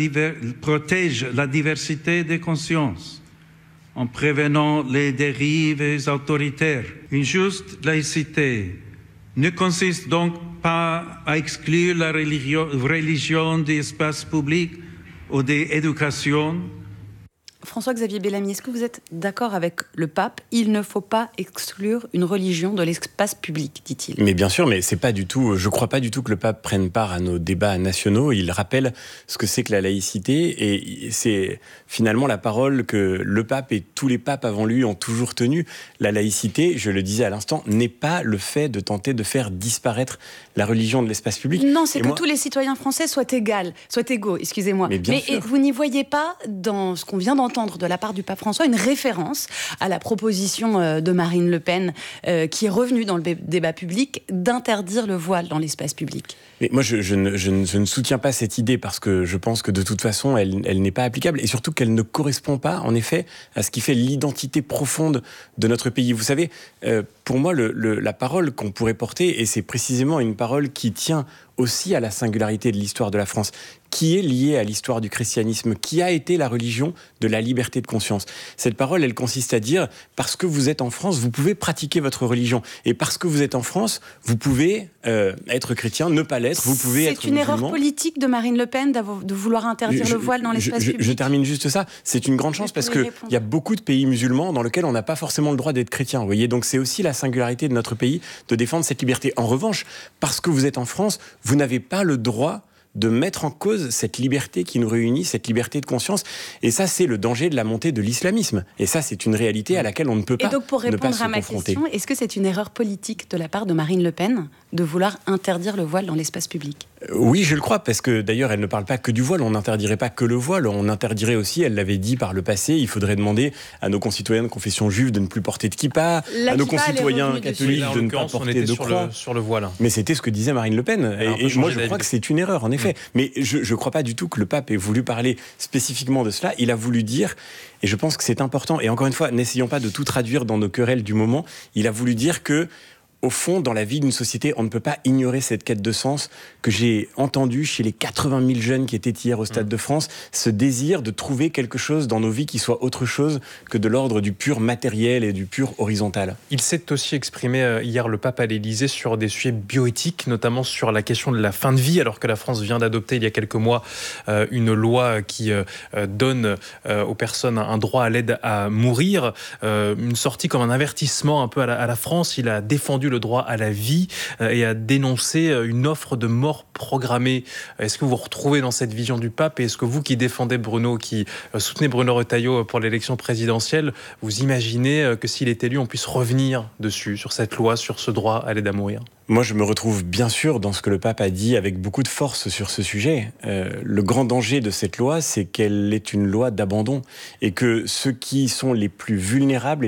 la diversité des consciences en prévenant les dérives autoritaires. Une juste laïcité ne consiste donc pas à exclure la religion des espaces publics ou des éducations. François-Xavier Bellamy, est-ce que vous êtes d'accord avec le pape? Il ne faut pas exclure une religion de l'espace public, dit-il. Mais bien sûr, mais c'est pas du tout. Je crois pas du tout que le pape prenne part à nos débats nationaux. Il rappelle ce que c'est que la laïcité, et c'est finalement la parole que le pape et tous les papes avant lui ont toujours tenue. La laïcité, je le disais à l'instant, n'est pas le fait de tenter de faire disparaître la religion de l'espace public. Non, c'est que tous les citoyens français soient égaux, excusez-moi. Mais vous n'y voyez pas, dans ce qu'on vient d'entendre de la part du pape François, une référence à la proposition de Marine Le Pen, qui est revenue dans le débat public, d'interdire le voile dans l'espace public. Mais moi, je ne soutiens pas cette idée, parce que je pense que de toute façon, elle n'est pas applicable, et surtout qu'elle ne correspond pas, en effet, à ce qui fait l'identité profonde de notre pays. Vous savez, pour moi, la parole qu'on pourrait porter, et c'est précisément une parole qui tient aussi à la singularité de l'histoire de la France, qui est liée à l'histoire du christianisme, qui a été la religion de la liberté de conscience. Cette parole, elle consiste à dire, parce que vous êtes en France, vous pouvez pratiquer votre religion. Et parce que vous êtes en France, vous pouvez être chrétien, ne pas l'être, vous pouvez être musulman. C'est une erreur politique de Marine Le Pen de vouloir interdire le voile dans l'espace public. Je termine juste ça. C'est une grande chance, parce qu'il y a beaucoup de pays musulmans dans lesquels on n'a pas forcément le droit d'être chrétien. Vous voyez, donc c'est aussi la singularité de notre pays de défendre cette liberté. En revanche, parce que vous êtes en France, vous n'avez pas le droit de mettre en cause cette liberté qui nous réunit, cette liberté de conscience. Et ça, c'est le danger de la montée de l'islamisme. Et ça, c'est une réalité à laquelle on ne peut pas ne pas se confronter. Et donc, pour répondre à ma question, est-ce que c'est une erreur politique de la part de Marine Le Pen de vouloir interdire le voile dans l'espace public ? Oui, je le crois, parce que d'ailleurs, elle ne parle pas que du voile. On n'interdirait pas que le voile. On interdirait aussi, elle l'avait dit par le passé, il faudrait demander à nos concitoyens de confession juive de ne plus porter de kippa, à nos concitoyens catholiques de ne pas porter de croix. Sur le voile. Mais c'était ce que disait Marine Le Pen. Et moi, je crois que c'est une erreur, en effet. Mais je ne crois pas du tout que le pape ait voulu parler spécifiquement de cela. Il a voulu dire, et je pense que c'est important, et encore une fois, n'essayons pas de tout traduire dans nos querelles du moment, il a voulu dire que au fond, dans la vie d'une société, on ne peut pas ignorer cette quête de sens que j'ai entendue chez les 80 000 jeunes qui étaient hier au Stade de France, ce désir de trouver quelque chose dans nos vies qui soit autre chose que de l'ordre du pur matériel et du pur horizontal. Il s'est aussi exprimé hier, le pape, à l'Élysée, sur des sujets bioéthiques, notamment sur la question de la fin de vie, alors que la France vient d'adopter il y a quelques mois une loi qui donne aux personnes un droit à l'aide à mourir, une sortie comme un avertissement un peu à la France. Il a défendu le droit à la vie et a dénoncé une offre de mort programmée. Est-ce que vous vous retrouvez dans cette vision du pape, et est-ce que vous qui défendez Bruno, qui soutenez Bruno Retailleau pour l'élection présidentielle, vous imaginez que s'il est élu, on puisse revenir dessus, sur cette loi, sur ce droit à l'aide à mourir ? Moi, je me retrouve bien sûr dans ce que le pape a dit avec beaucoup de force sur ce sujet. Le grand danger de cette loi, c'est qu'elle est une loi d'abandon et que ceux qui sont les plus vulnérables